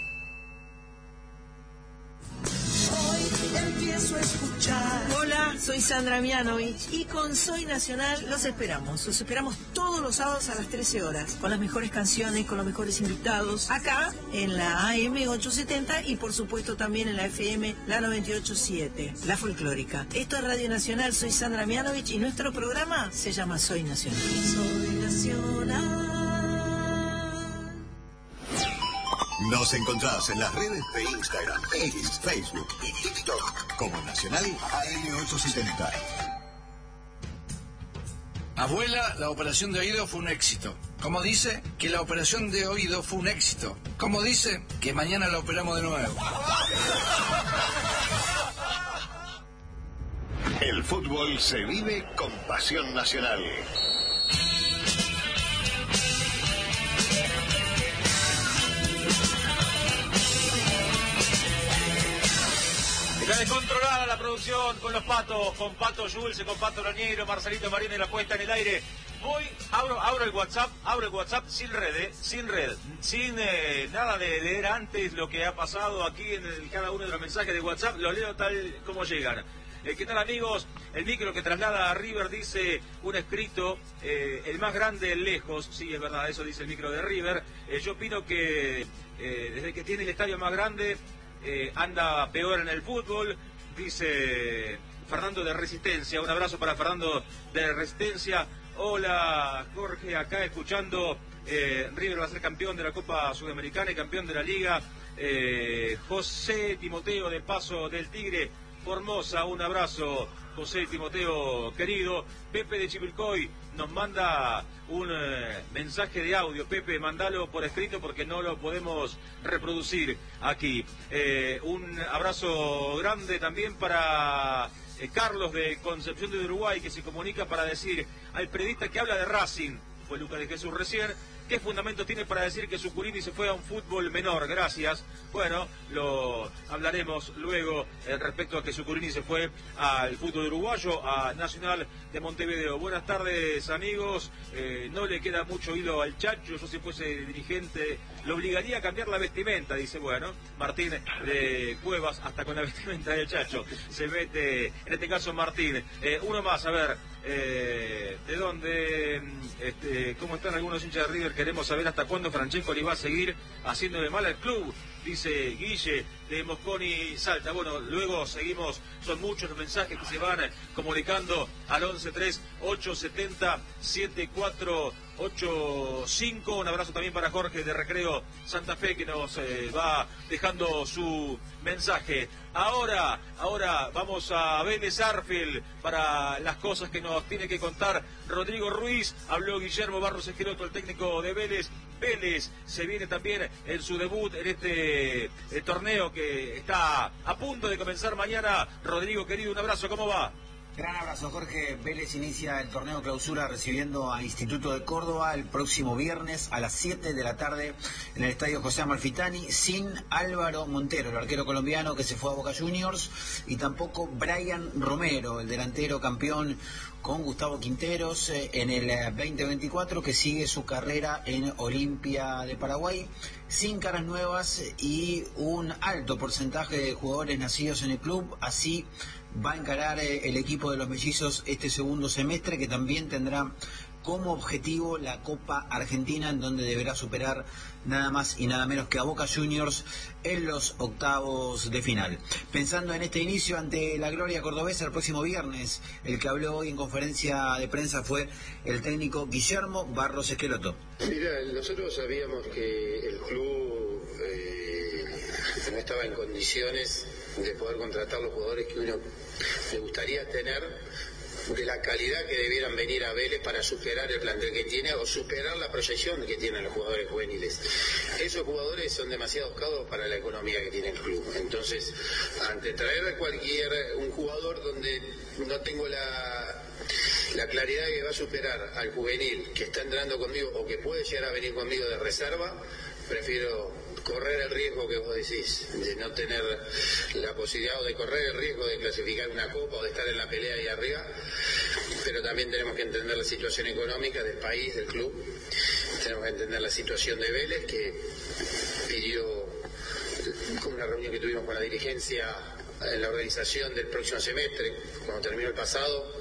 Empiezo a escuchar. Hola, soy Sandra Mianovich y con Soy Nacional los esperamos. Los esperamos todos los sábados a las trece horas, con las mejores canciones, con los mejores invitados, acá en la A M ochocientos setenta y por supuesto también en la F M, la noventa y ocho punto siete, la folclórica. Esto es Radio Nacional, soy Sandra Mianovich y nuestro programa se llama Soy Nacional. Soy Nacional. Nos encontrás en las redes de Instagram, X, Facebook y TikTok como Nacional A M ochocientos setenta. Abuela, la operación de oído fue un éxito. Como dice, que la operación de oído fue un éxito. Como dice, que mañana la operamos de nuevo. El fútbol se vive con pasión nacional. Está descontrolada la producción con los patos, con Pato Jules, con Pato Rañero, Marcelito Marín en la puesta en el aire. voy, abro, abro el WhatsApp, abro el WhatsApp sin red, ¿eh? sin red, sin eh, nada de leer antes lo que ha pasado aquí en el, cada uno de los mensajes de WhatsApp, lo leo tal como llegan. Eh, ¿Qué tal, amigos? El micro que traslada a River, dice un escrito, eh, el más grande lejos, sí, es verdad, eso dice el micro de River. Eh, yo opino que eh, desde que tiene el estadio más grande, eh, anda peor en el fútbol, dice Fernando de Resistencia. Un abrazo para Fernando de Resistencia. Hola, Jorge, acá escuchando, eh, River va a ser campeón de la Copa Sudamericana y campeón de la Liga. Eh, José Timoteo de Paso del Tigre, Formosa, un abrazo, José Timoteo querido. Pepe de Chivilcoy nos manda un eh, mensaje de audio. Pepe, mandalo por escrito porque no lo podemos reproducir aquí. Eh, un abrazo grande también para eh, Carlos de Concepción de Uruguay, que se comunica para decir al periodista que habla de Racing, fue Lucas de Jesús recién, ¿qué fundamento tiene para decir que Zucurini se fue a un fútbol menor? Gracias. Bueno, lo hablaremos luego eh, respecto a que Zucurini se fue al fútbol uruguayo, a Nacional de Montevideo. Buenas tardes, amigos. Eh, no le queda mucho hilo al Chacho. Yo si fuese dirigente lo obligaría a cambiar la vestimenta, dice, bueno, Martín de Cuevas, hasta con la vestimenta del Chacho se mete, en este caso Martín. Eh, uno más, a ver, eh, ¿de dónde, este, cómo están algunos hinchas de River? Queremos saber hasta cuándo Francesco le va a seguir haciéndole mal al club, dice Guille de Mosconi Salta. Bueno, luego seguimos, son muchos los mensajes que se van comunicando al once tres ocho setenta siete cuatro ocho cinco. Un abrazo también para Jorge de Recreo Santa Fe, que nos eh, va dejando su mensaje. Ahora, ahora vamos a Vélez Arfield para las cosas que nos tiene que contar Rodrigo Ruiz. Habló Guillermo Barros Esqueloto, el técnico de Vélez. Vélez se viene también en su debut en este eh, torneo que está a punto de comenzar mañana. Rodrigo, querido, un abrazo, ¿cómo va? Gran abrazo, Jorge. Vélez inicia el torneo clausura recibiendo a Instituto de Córdoba el próximo viernes a las siete de la tarde en el estadio José Amalfitani, sin Álvaro Montero, el arquero colombiano que se fue a Boca Juniors, y tampoco Brian Romero, el delantero campeón con Gustavo Quinteros eh, en el veinte veinticuatro, que sigue su carrera en Olimpia de Paraguay, sin caras nuevas y un alto porcentaje de jugadores nacidos en el club. Así va a encarar eh, el equipo de los mellizos este segundo semestre, que también tendrá como objetivo la Copa Argentina, en donde deberá superar nada más y nada menos que a Boca Juniors en los octavos de final. Pensando en este inicio ante la gloria cordobesa el próximo viernes, el que habló hoy en conferencia de prensa fue el técnico Guillermo Barros Esqueloto. Mira, nosotros sabíamos que el club eh, no estaba en condiciones de poder contratar los jugadores que uno le gustaría tener, de la calidad que debieran venir a Vélez para superar el plantel que tiene o superar la proyección que tienen los jugadores juveniles. Esos jugadores son demasiado caros para la economía que tiene el club. Entonces, ante traer cualquier un jugador donde no tengo la, la claridad de que va a superar al juvenil que está entrando conmigo o que puede llegar a venir conmigo de reserva, prefiero correr el riesgo que vos decís, de no tener la posibilidad o de correr el riesgo de clasificar una copa o de estar en la pelea ahí arriba, pero también tenemos que entender la situación económica del país, del club, tenemos que entender la situación de Vélez, que pidió, con una reunión que tuvimos con la dirigencia en la organización del próximo semestre, cuando terminó el pasado,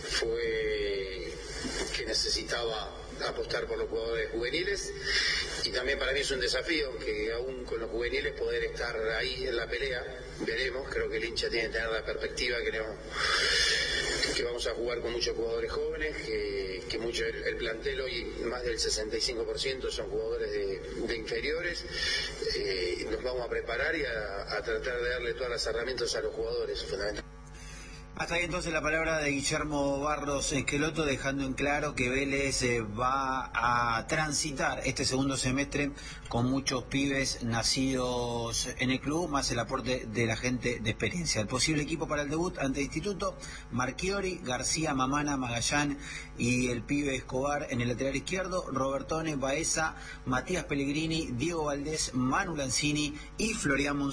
fue que necesitaba apostar por los jugadores juveniles, y también para mí es un desafío que aún con los juveniles poder estar ahí en la pelea. Veremos, creo que el hincha tiene que tener la perspectiva que, no, que vamos a jugar con muchos jugadores jóvenes, que, que mucho el, el plantel hoy, más del sesenta y cinco por ciento son jugadores de, de inferiores. Eh, nos vamos a preparar y a, a tratar de darle todas las herramientas a los jugadores, fundamentalmente. Hasta ahí entonces la palabra de Guillermo Barros Esqueloto, dejando en claro que Vélez eh, va a transitar este segundo semestre con muchos pibes nacidos en el club, más el aporte de la gente de experiencia. El posible equipo para el debut ante Instituto: Marchiori, García, Mamana, Magallán y el pibe Escobar en el lateral izquierdo, Robertone, Baeza, Matías Pellegrini, Diego Valdés, Manu Lanzini y Florian Monzón.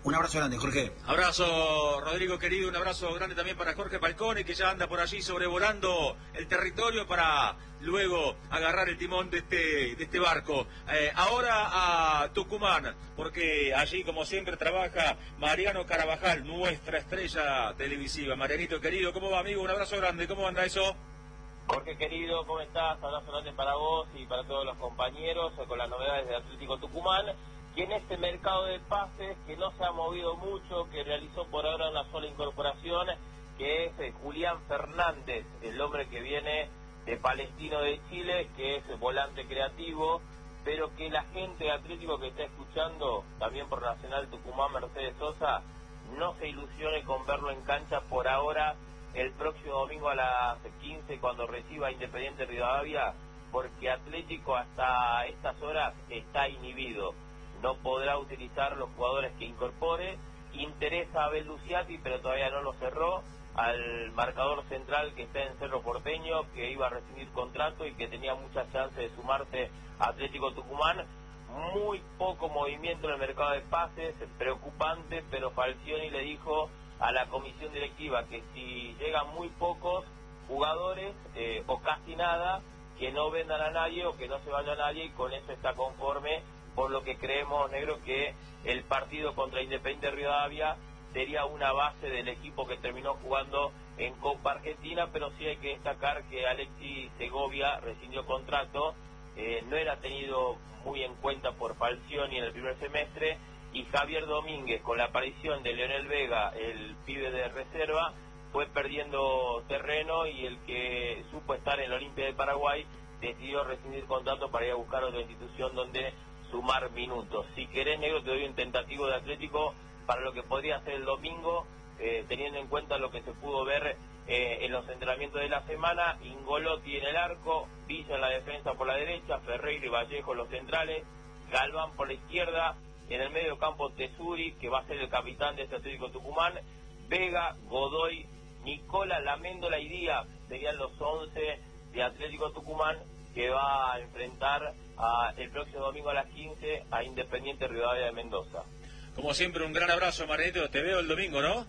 Un abrazo grande, Jorge. Abrazo, Rodrigo querido, un abrazo grande también para Jorge Falcone, que ya anda por allí sobrevolando el territorio para luego agarrar el timón de este, de este barco. Eh, ahora a Tucumán, porque allí, como siempre, trabaja Mariano Carabajal, nuestra estrella televisiva. Marianito querido, ¿cómo va, amigo? Un abrazo grande, ¿cómo anda eso? Jorge querido, ¿cómo estás? Abrazo grande para vos y para todos los compañeros con las novedades de Atlético Tucumán, que en este mercado de pases que no se ha movido mucho, que realizó por ahora una sola incorporación, que es eh, Julián Fernández, el hombre que viene de Palestino de Chile, que es volante creativo, pero que la gente de Atlético que está escuchando, también por Nacional Tucumán, Mercedes Sosa, no se ilusione con verlo en cancha por ahora, el próximo domingo a las quince, cuando reciba Independiente Rivadavia, porque Atlético hasta estas horas está inhibido. No podrá utilizar los jugadores que incorpore. Interesa a Abel Luciati, pero todavía no lo cerró, al marcador central que está en Cerro Porteño, que iba a recibir contrato y que tenía muchas chances de sumarse a Atlético Tucumán. Muy poco movimiento en el mercado de pases, preocupante, pero Falcioni le dijo a la comisión directiva que si llegan muy pocos jugadores eh, o casi nada, que no vendan a nadie o que no se vaya a nadie, y con eso está conforme, por lo que creemos, negro, que el partido contra Independiente Rivadavia sería una base del equipo que terminó jugando en Copa Argentina, pero sí hay que destacar que Alexis Segovia rescindió contrato, eh, no era tenido muy en cuenta por Falcioni en el primer semestre, y Javier Domínguez, con la aparición de Leonel Vega, el pibe de reserva, fue perdiendo terreno, y el que supo estar en la Olimpia de Paraguay decidió rescindir contrato para ir a buscar otra institución donde sumar minutos. Si querés, negro, te doy un tentativo de Atlético para lo que podría ser el domingo, eh, teniendo en cuenta lo que se pudo ver eh, en los entrenamientos de la semana. Ingolotti en el arco, Villa en la defensa por la derecha, Ferreira y Vallejo los centrales, Galván por la izquierda, en el medio campo Tesuri, que va a ser el capitán de este Atlético Tucumán, Vega, Godoy, Nicola, Laméndola y Díaz serían los once de Atlético Tucumán, que va a enfrentar a, el próximo domingo a las quince a Independiente Rivadavia de Mendoza. Como siempre, un gran abrazo, Marianito. Te veo el domingo, ¿no?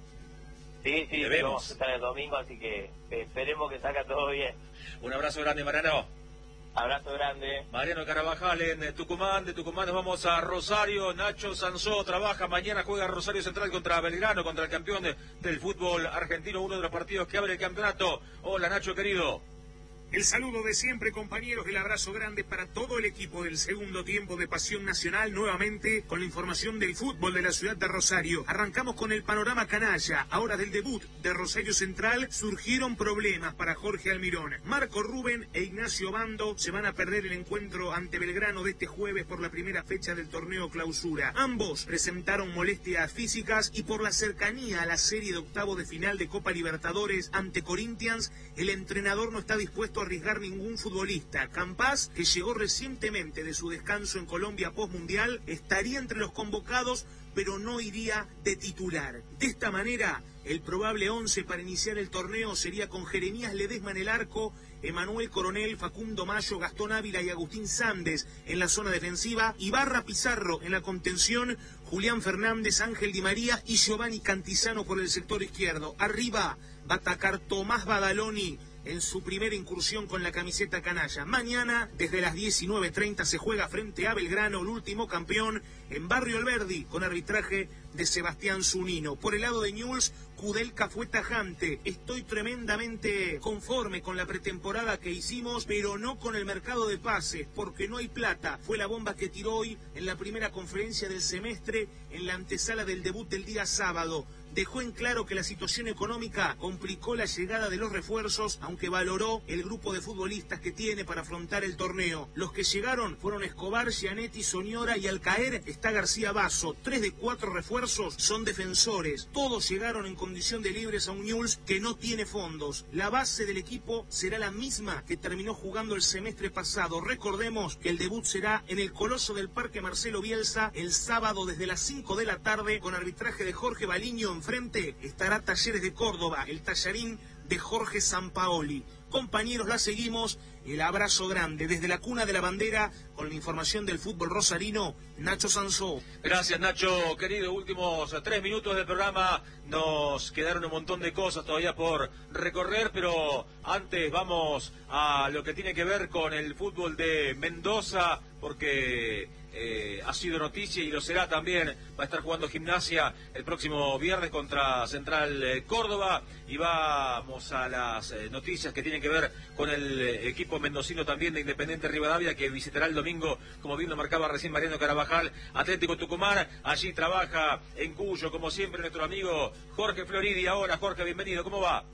Sí, sí, sí, vamos a estar el domingo, así que esperemos que salga todo bien. Un abrazo grande, Mariano. Abrazo grande. Mariano Carabajal en Tucumán. De Tucumán nos vamos a Rosario. Nacho Sansó trabaja. Mañana juega Rosario Central contra Belgrano, contra el campeón de, del fútbol argentino, uno de los partidos que abre el campeonato. Hola, Nacho, querido. El saludo de siempre, compañeros, el abrazo grande para todo el equipo del segundo tiempo de Pasión Nacional, nuevamente con la información del fútbol de la ciudad de Rosario. Arrancamos con el panorama canalla. Ahora del debut de Rosario Central surgieron problemas para Jorge Almirón. Marco Rubén e Ignacio Bando se van a perder el encuentro ante Belgrano de este jueves por la primera fecha del torneo Clausura. Ambos presentaron molestias físicas, y por la cercanía a la serie de octavo de final de Copa Libertadores ante Corinthians, el entrenador no está dispuesto a arriesgar ningún futbolista. Campás, que llegó recientemente de su descanso en Colombia post-mundial, estaría entre los convocados, pero no iría de titular. De esta manera, el probable once para iniciar el torneo sería con Jeremías Ledesma en el arco, Emanuel Coronel, Facundo Mayo, Gastón Ávila y Agustín Sández en la zona defensiva, Ibarra Pizarro en la contención, Julián Fernández, Ángel Di María y Giovanni Cantizano por el sector izquierdo. Arriba va a atacar Tomás Badaloni en su primera incursión con la camiseta canalla. Mañana, desde las diecinueve treinta, se juega frente a Belgrano, el último campeón, en Barrio Alberdi, con arbitraje de Sebastián Zunino. Por el lado de Newell's, Kudelka fue tajante. Estoy tremendamente conforme con la pretemporada que hicimos, pero no con el mercado de pases, porque no hay plata. Fue la bomba que tiró hoy en la primera conferencia del semestre, en la antesala del debut del día sábado. Dejó en claro que la situación económica complicó la llegada de los refuerzos, aunque valoró el grupo de futbolistas que tiene para afrontar el torneo. Los que llegaron fueron Escobar, Gianetti, Soñora, y al caer está García Basso. Tres de cuatro refuerzos son defensores. Todos llegaron en condición de libres a un Newell's que no tiene fondos. La base del equipo será la misma que terminó jugando el semestre pasado. Recordemos que el debut será en el Coloso del Parque Marcelo Bielsa el sábado desde las cinco de la tarde, con arbitraje de Jorge Baliño. Enfrente estará Talleres de Córdoba, el tallarín de Jorge Sampaoli. Compañeros, la seguimos el abrazo grande desde la cuna de la bandera con la información del fútbol rosarino, Nacho Sansó. Gracias, Nacho, querido. Últimos tres minutos del programa. Nos quedaron un montón de cosas todavía por recorrer, pero antes vamos a lo que tiene que ver con el fútbol de Mendoza, porque eh, ha sido noticia y lo será también. Va a estar jugando Gimnasia el próximo viernes contra Central eh, Córdoba, y vamos a las eh, noticias que tienen que ver con el eh, equipo mendocino también de Independiente Rivadavia, que visitará el domingo, como bien lo marcaba recién Mariano Carabajal, Atlético Tucumán. Allí trabaja en Cuyo, como siempre, nuestro amigo Jorge Floridi. Ahora, Jorge, bienvenido, ¿cómo va?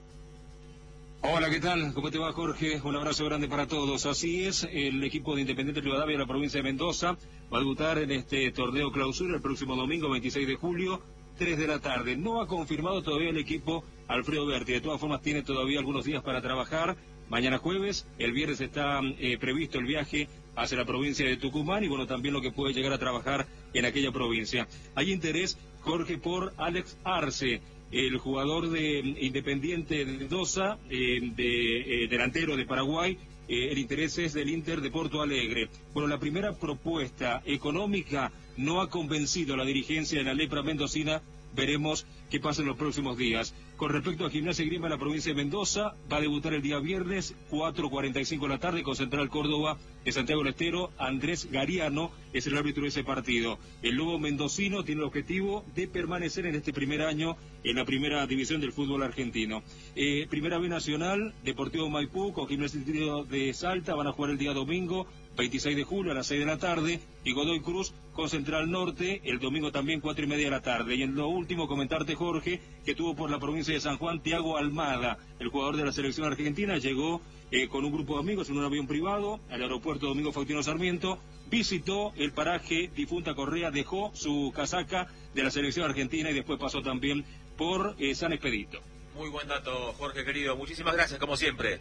Hola, ¿qué tal? ¿Cómo te va, Jorge? Un abrazo grande para todos. Así es, el equipo de Independiente Rivadavia de la provincia de Mendoza va a debutar en este torneo clausura el próximo domingo, veintiséis de julio, tres de la tarde. No ha confirmado todavía el equipo Alfredo Berti. De todas formas, tiene todavía algunos días para trabajar. Mañana jueves, el viernes está eh, previsto el viaje hacia la provincia de Tucumán y, bueno, también lo que puede llegar a trabajar en aquella provincia. Hay interés, Jorge, por Alex Arce, el jugador de Independiente de Mendoza, eh, de, eh, delantero de Paraguay. Eh, el interés es del Inter de Porto Alegre. Bueno, la primera propuesta económica no ha convencido a la dirigencia de la Lepra mendocina. Veremos qué pasa en los próximos días. Con respecto a Gimnasia y Grima en la provincia de Mendoza, va a debutar el día viernes, cuatro cuarenta y cinco de la tarde, con Central Córdoba de Santiago del Estero. Andrés Gariano es el árbitro de ese partido. El lobo mendocino tiene el objetivo de permanecer en este primer año en la primera división del fútbol argentino. Eh, primera B Nacional, Deportivo Maipú con Gimnasia de Salta van a jugar el día domingo, veintiséis de julio a las seis de la tarde, y Godoy Cruz con Central Norte el domingo también cuatro y media de la tarde. Y en lo último, comentarte, Jorge, que tuvo por la provincia de San Juan Thiago Almada, el jugador de la selección argentina. Llegó eh, con un grupo de amigos en un avión privado al aeropuerto Domingo Faustino Sarmiento, visitó el paraje Difunta Correa, dejó su casaca de la selección argentina y después pasó también por eh, San Expedito. Muy buen dato, Jorge, querido. Muchísimas gracias, como siempre.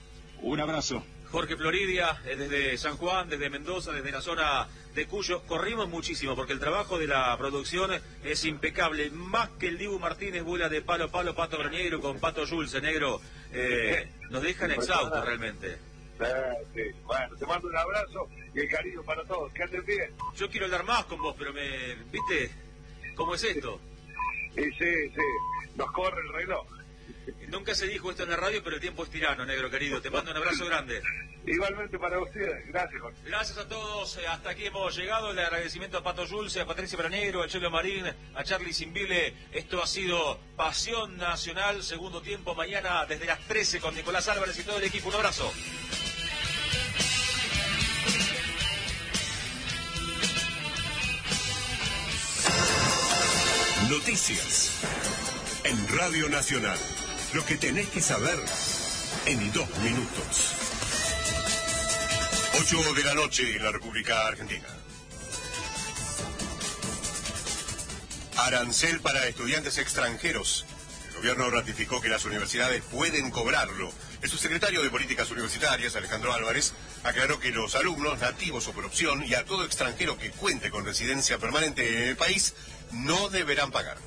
Un abrazo. Jorge Floridia, desde San Juan, desde Mendoza, desde la zona de Cuyo. Corrimos muchísimo porque el trabajo de la producción es impecable. Más que el Dibu Martínez vuela de palo a palo, Pato Granegro con Pato Jules, negro. Eh, nos dejan exhaustos realmente. Sí. Bueno, te mando un abrazo y el cariño para todos. Que anden bien. Yo quiero hablar más con vos, pero me... ¿Viste? ¿Cómo es esto? Sí, sí, sí. Nos corre el reloj. Nunca se dijo esto en la radio, pero el tiempo es tirano, negro querido. Te mando un abrazo grande. Igualmente para ustedes. Gracias, Jorge. Gracias a todos. Hasta aquí hemos llegado. El agradecimiento a Pato Jules, a Patricia Branegro, a Chelo Marín, a Charlie Simbile. Esto ha sido Pasión Nacional, segundo tiempo. Mañana desde las trece con Nicolás Álvarez y todo el equipo. Un abrazo. Noticias en Radio Nacional. Lo que tenés que saber en dos minutos. ocho de la noche en la República Argentina. Arancel para estudiantes extranjeros. El gobierno ratificó que las universidades pueden cobrarlo. El subsecretario de Políticas Universitarias, Alejandro Álvarez, aclaró que los alumnos nativos o por opción y a todo extranjero que cuente con residencia permanente en el país no deberán pagarlo.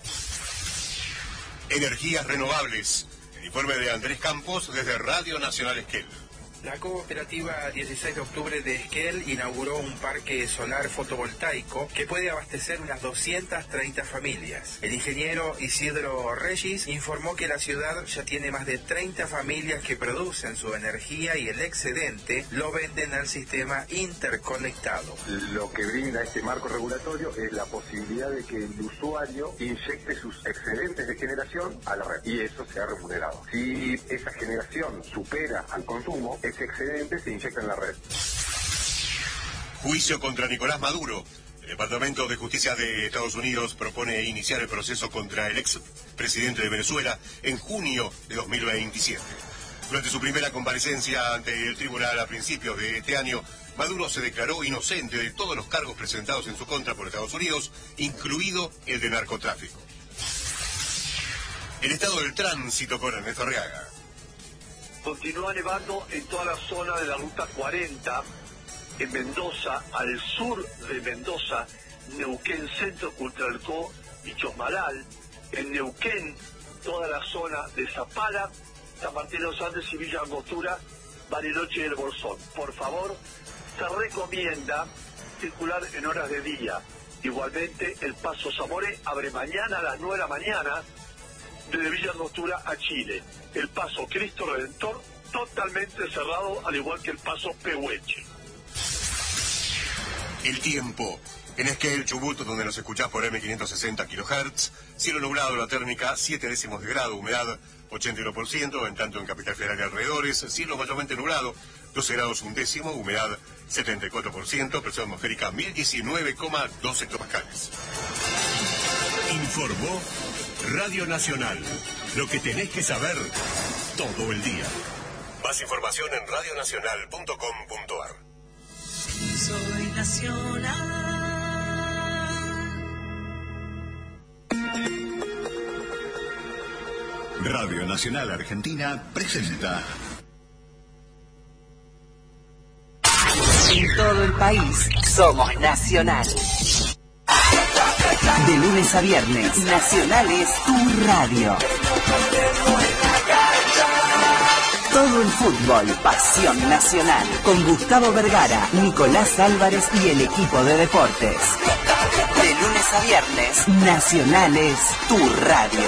Energías renovables. El informe de Andrés Campos desde Radio Nacional Esquel. La cooperativa dieciséis de octubre de Esquel inauguró un parque solar fotovoltaico que puede abastecer unas doscientas treinta familias. El ingeniero Isidro Regis informó que la ciudad ya tiene más de treinta familias que producen su energía y el excedente lo venden al sistema interconectado. Lo que brinda este marco regulatorio es la posibilidad de que el usuario inyecte sus excedentes de generación a la red y eso sea remunerado. Si esa generación supera al consumo, ese excedente se inyecta en la red. Juicio contra Nicolás Maduro. El Departamento de Justicia de Estados Unidos propone iniciar el proceso contra el ex presidente de Venezuela en junio de dos mil veintisiete. Durante su primera comparecencia ante el tribunal a principios de este año, Maduro se declaró inocente de todos los cargos presentados en su contra por Estados Unidos, incluido el de narcotráfico. El estado del tránsito con Ernesto Arriaga. Continúa nevando en toda la zona de la ruta cuarenta, en Mendoza, al sur de Mendoza, Neuquén Centro, Cultralcó y Chosmalal, en Neuquén, toda la zona de Zapala, San Martín de los Andes y Villa Angostura, Bariloche y el Bolsón. Por favor, se recomienda circular en horas de día. Igualmente, el Paso Zamoré abre mañana a las nueve de la mañana desde Villa Angostura a Chile. El Paso Cristo Redentor totalmente cerrado, al igual que el Paso Pehueche. El tiempo. En Esquel, Chubut, donde nos escuchás por eme quinientos sesenta kilohertz, cielo nublado, la térmica siete décimos de grado, humedad ochenta y uno por ciento, en tanto en Capital Federal y alrededores, cielo mayormente nublado, doce grados un décimo, humedad setenta y cuatro por ciento, presión atmosférica mil diecinueve coma dos hectopascales. Informó Radio Nacional. Lo que tenés que saber todo el día. Más información en radio nacional punto com punto ar. Soy nacional. Radio Nacional Argentina presenta. En todo el país somos Nacional. De lunes a viernes, Nacional es tu radio. Todo el fútbol, pasión nacional. Con Gustavo Vergara, Nicolás Álvarez y el equipo de deportes. De lunes a viernes, Nacional es tu radio.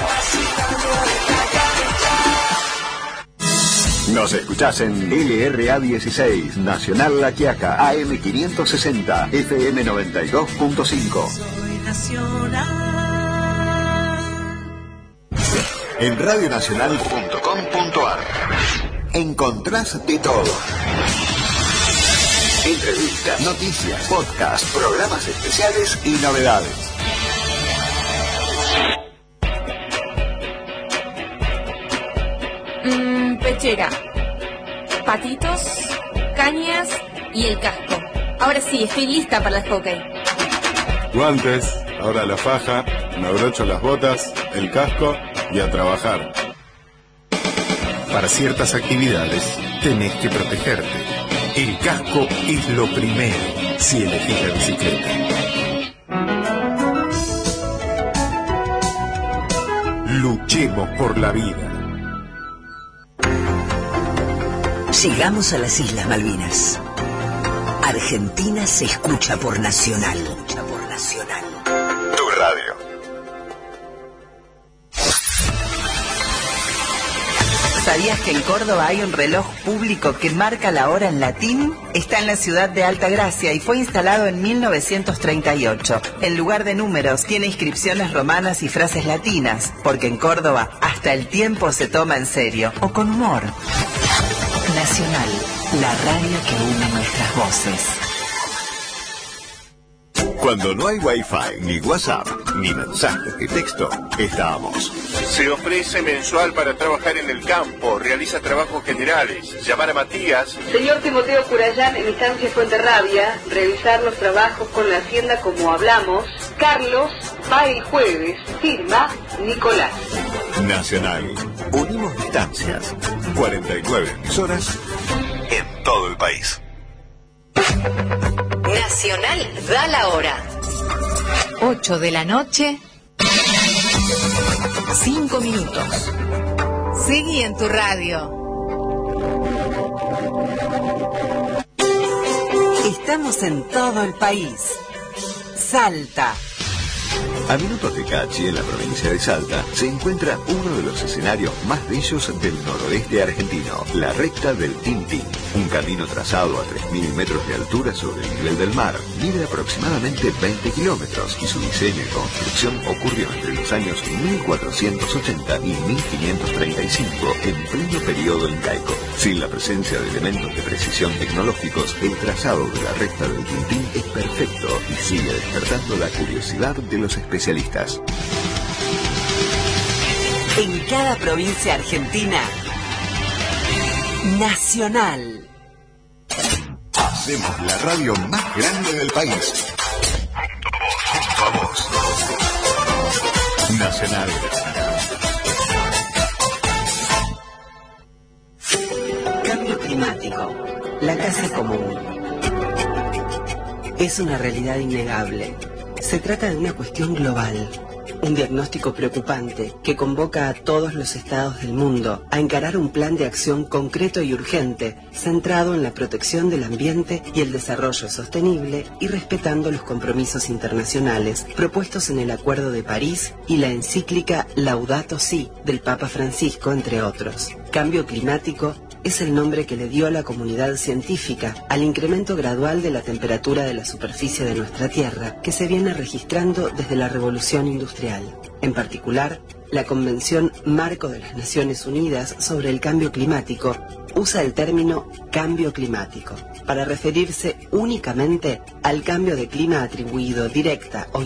Nos escuchás en L R A dieciséis, Nacional La Quiaca, A M quinientos sesenta, F M noventa y dos punto cinco. Soy nacional. En radio nacional punto com punto ar encontrás de todo. Entrevistas, noticias, podcast, programas especiales y novedades. Mm, pechera, patitos, cañas y el casco. Ahora sí, estoy lista para el hockey. Guantes, ahora la faja, me abrocho las botas, el casco y a trabajar. Para ciertas actividades tenés que protegerte. El casco es lo primero si elegís la bicicleta. Luchemos por la vida. Llegamos a las Islas Malvinas. Argentina se escucha por Nacional. Por Nacional. Tu radio. ¿Sabías que en Córdoba hay un reloj público que marca la hora en latín? Está en la ciudad de Altagracia y fue instalado en mil novecientos treinta y ocho. En lugar de números, tiene inscripciones romanas y frases latinas, porque en Córdoba hasta el tiempo se toma en serio, o con humor. Nacional, la radio que une nuestras voces. Cuando no hay Wi-Fi, ni WhatsApp, ni mensajes de texto, estamos. Se ofrece mensual para trabajar en el campo, realiza trabajos generales. Llamar a Matías. Señor Timoteo Curayán, en Estancia Fuenterrabia, revisar los trabajos con la Hacienda como hablamos. Carlos, va el jueves, firma Nicolás. Nacional, unimos distancias. cuarenta y nueve emisoras en todo el país. Nacional da la hora. ocho de la noche. cinco minutos. Seguí en tu radio. Estamos en todo el país. Salta. A minutos de Cachi, en la provincia de Salta, se encuentra uno de los escenarios más bellos del noroeste argentino, la recta del Tintín. Un camino trazado a tres mil metros de altura sobre el nivel del mar. Mide aproximadamente veinte kilómetros y su diseño y construcción ocurrió entre los años mil cuatrocientos ochenta y mil quinientos treinta y cinco, en pleno periodo incaico. Sin la presencia de elementos de precisión tecnológicos, el trazado de la recta del Tintín es perfecto y sigue despertando la curiosidad de los especialistas. En cada provincia argentina, Nacional. Hacemos la radio más grande del país. Junto a vos. Nacional. Cambio climático. La casa común. Es una realidad innegable. Se trata de una cuestión global. Un diagnóstico preocupante que convoca a todos los estados del mundo a encarar un plan de acción concreto y urgente centrado en la protección del ambiente y el desarrollo sostenible y respetando los compromisos internacionales propuestos en el Acuerdo de París y la encíclica Laudato Si del Papa Francisco, entre otros. Cambio climático es el nombre que le dio a la comunidad científica al incremento gradual de la temperatura de la superficie de nuestra Tierra que se viene registrando desde la Revolución Industrial. En particular, la Convención Marco de las Naciones Unidas sobre el Cambio Climático usa el término cambio climático para referirse únicamente al cambio de clima atribuido directa o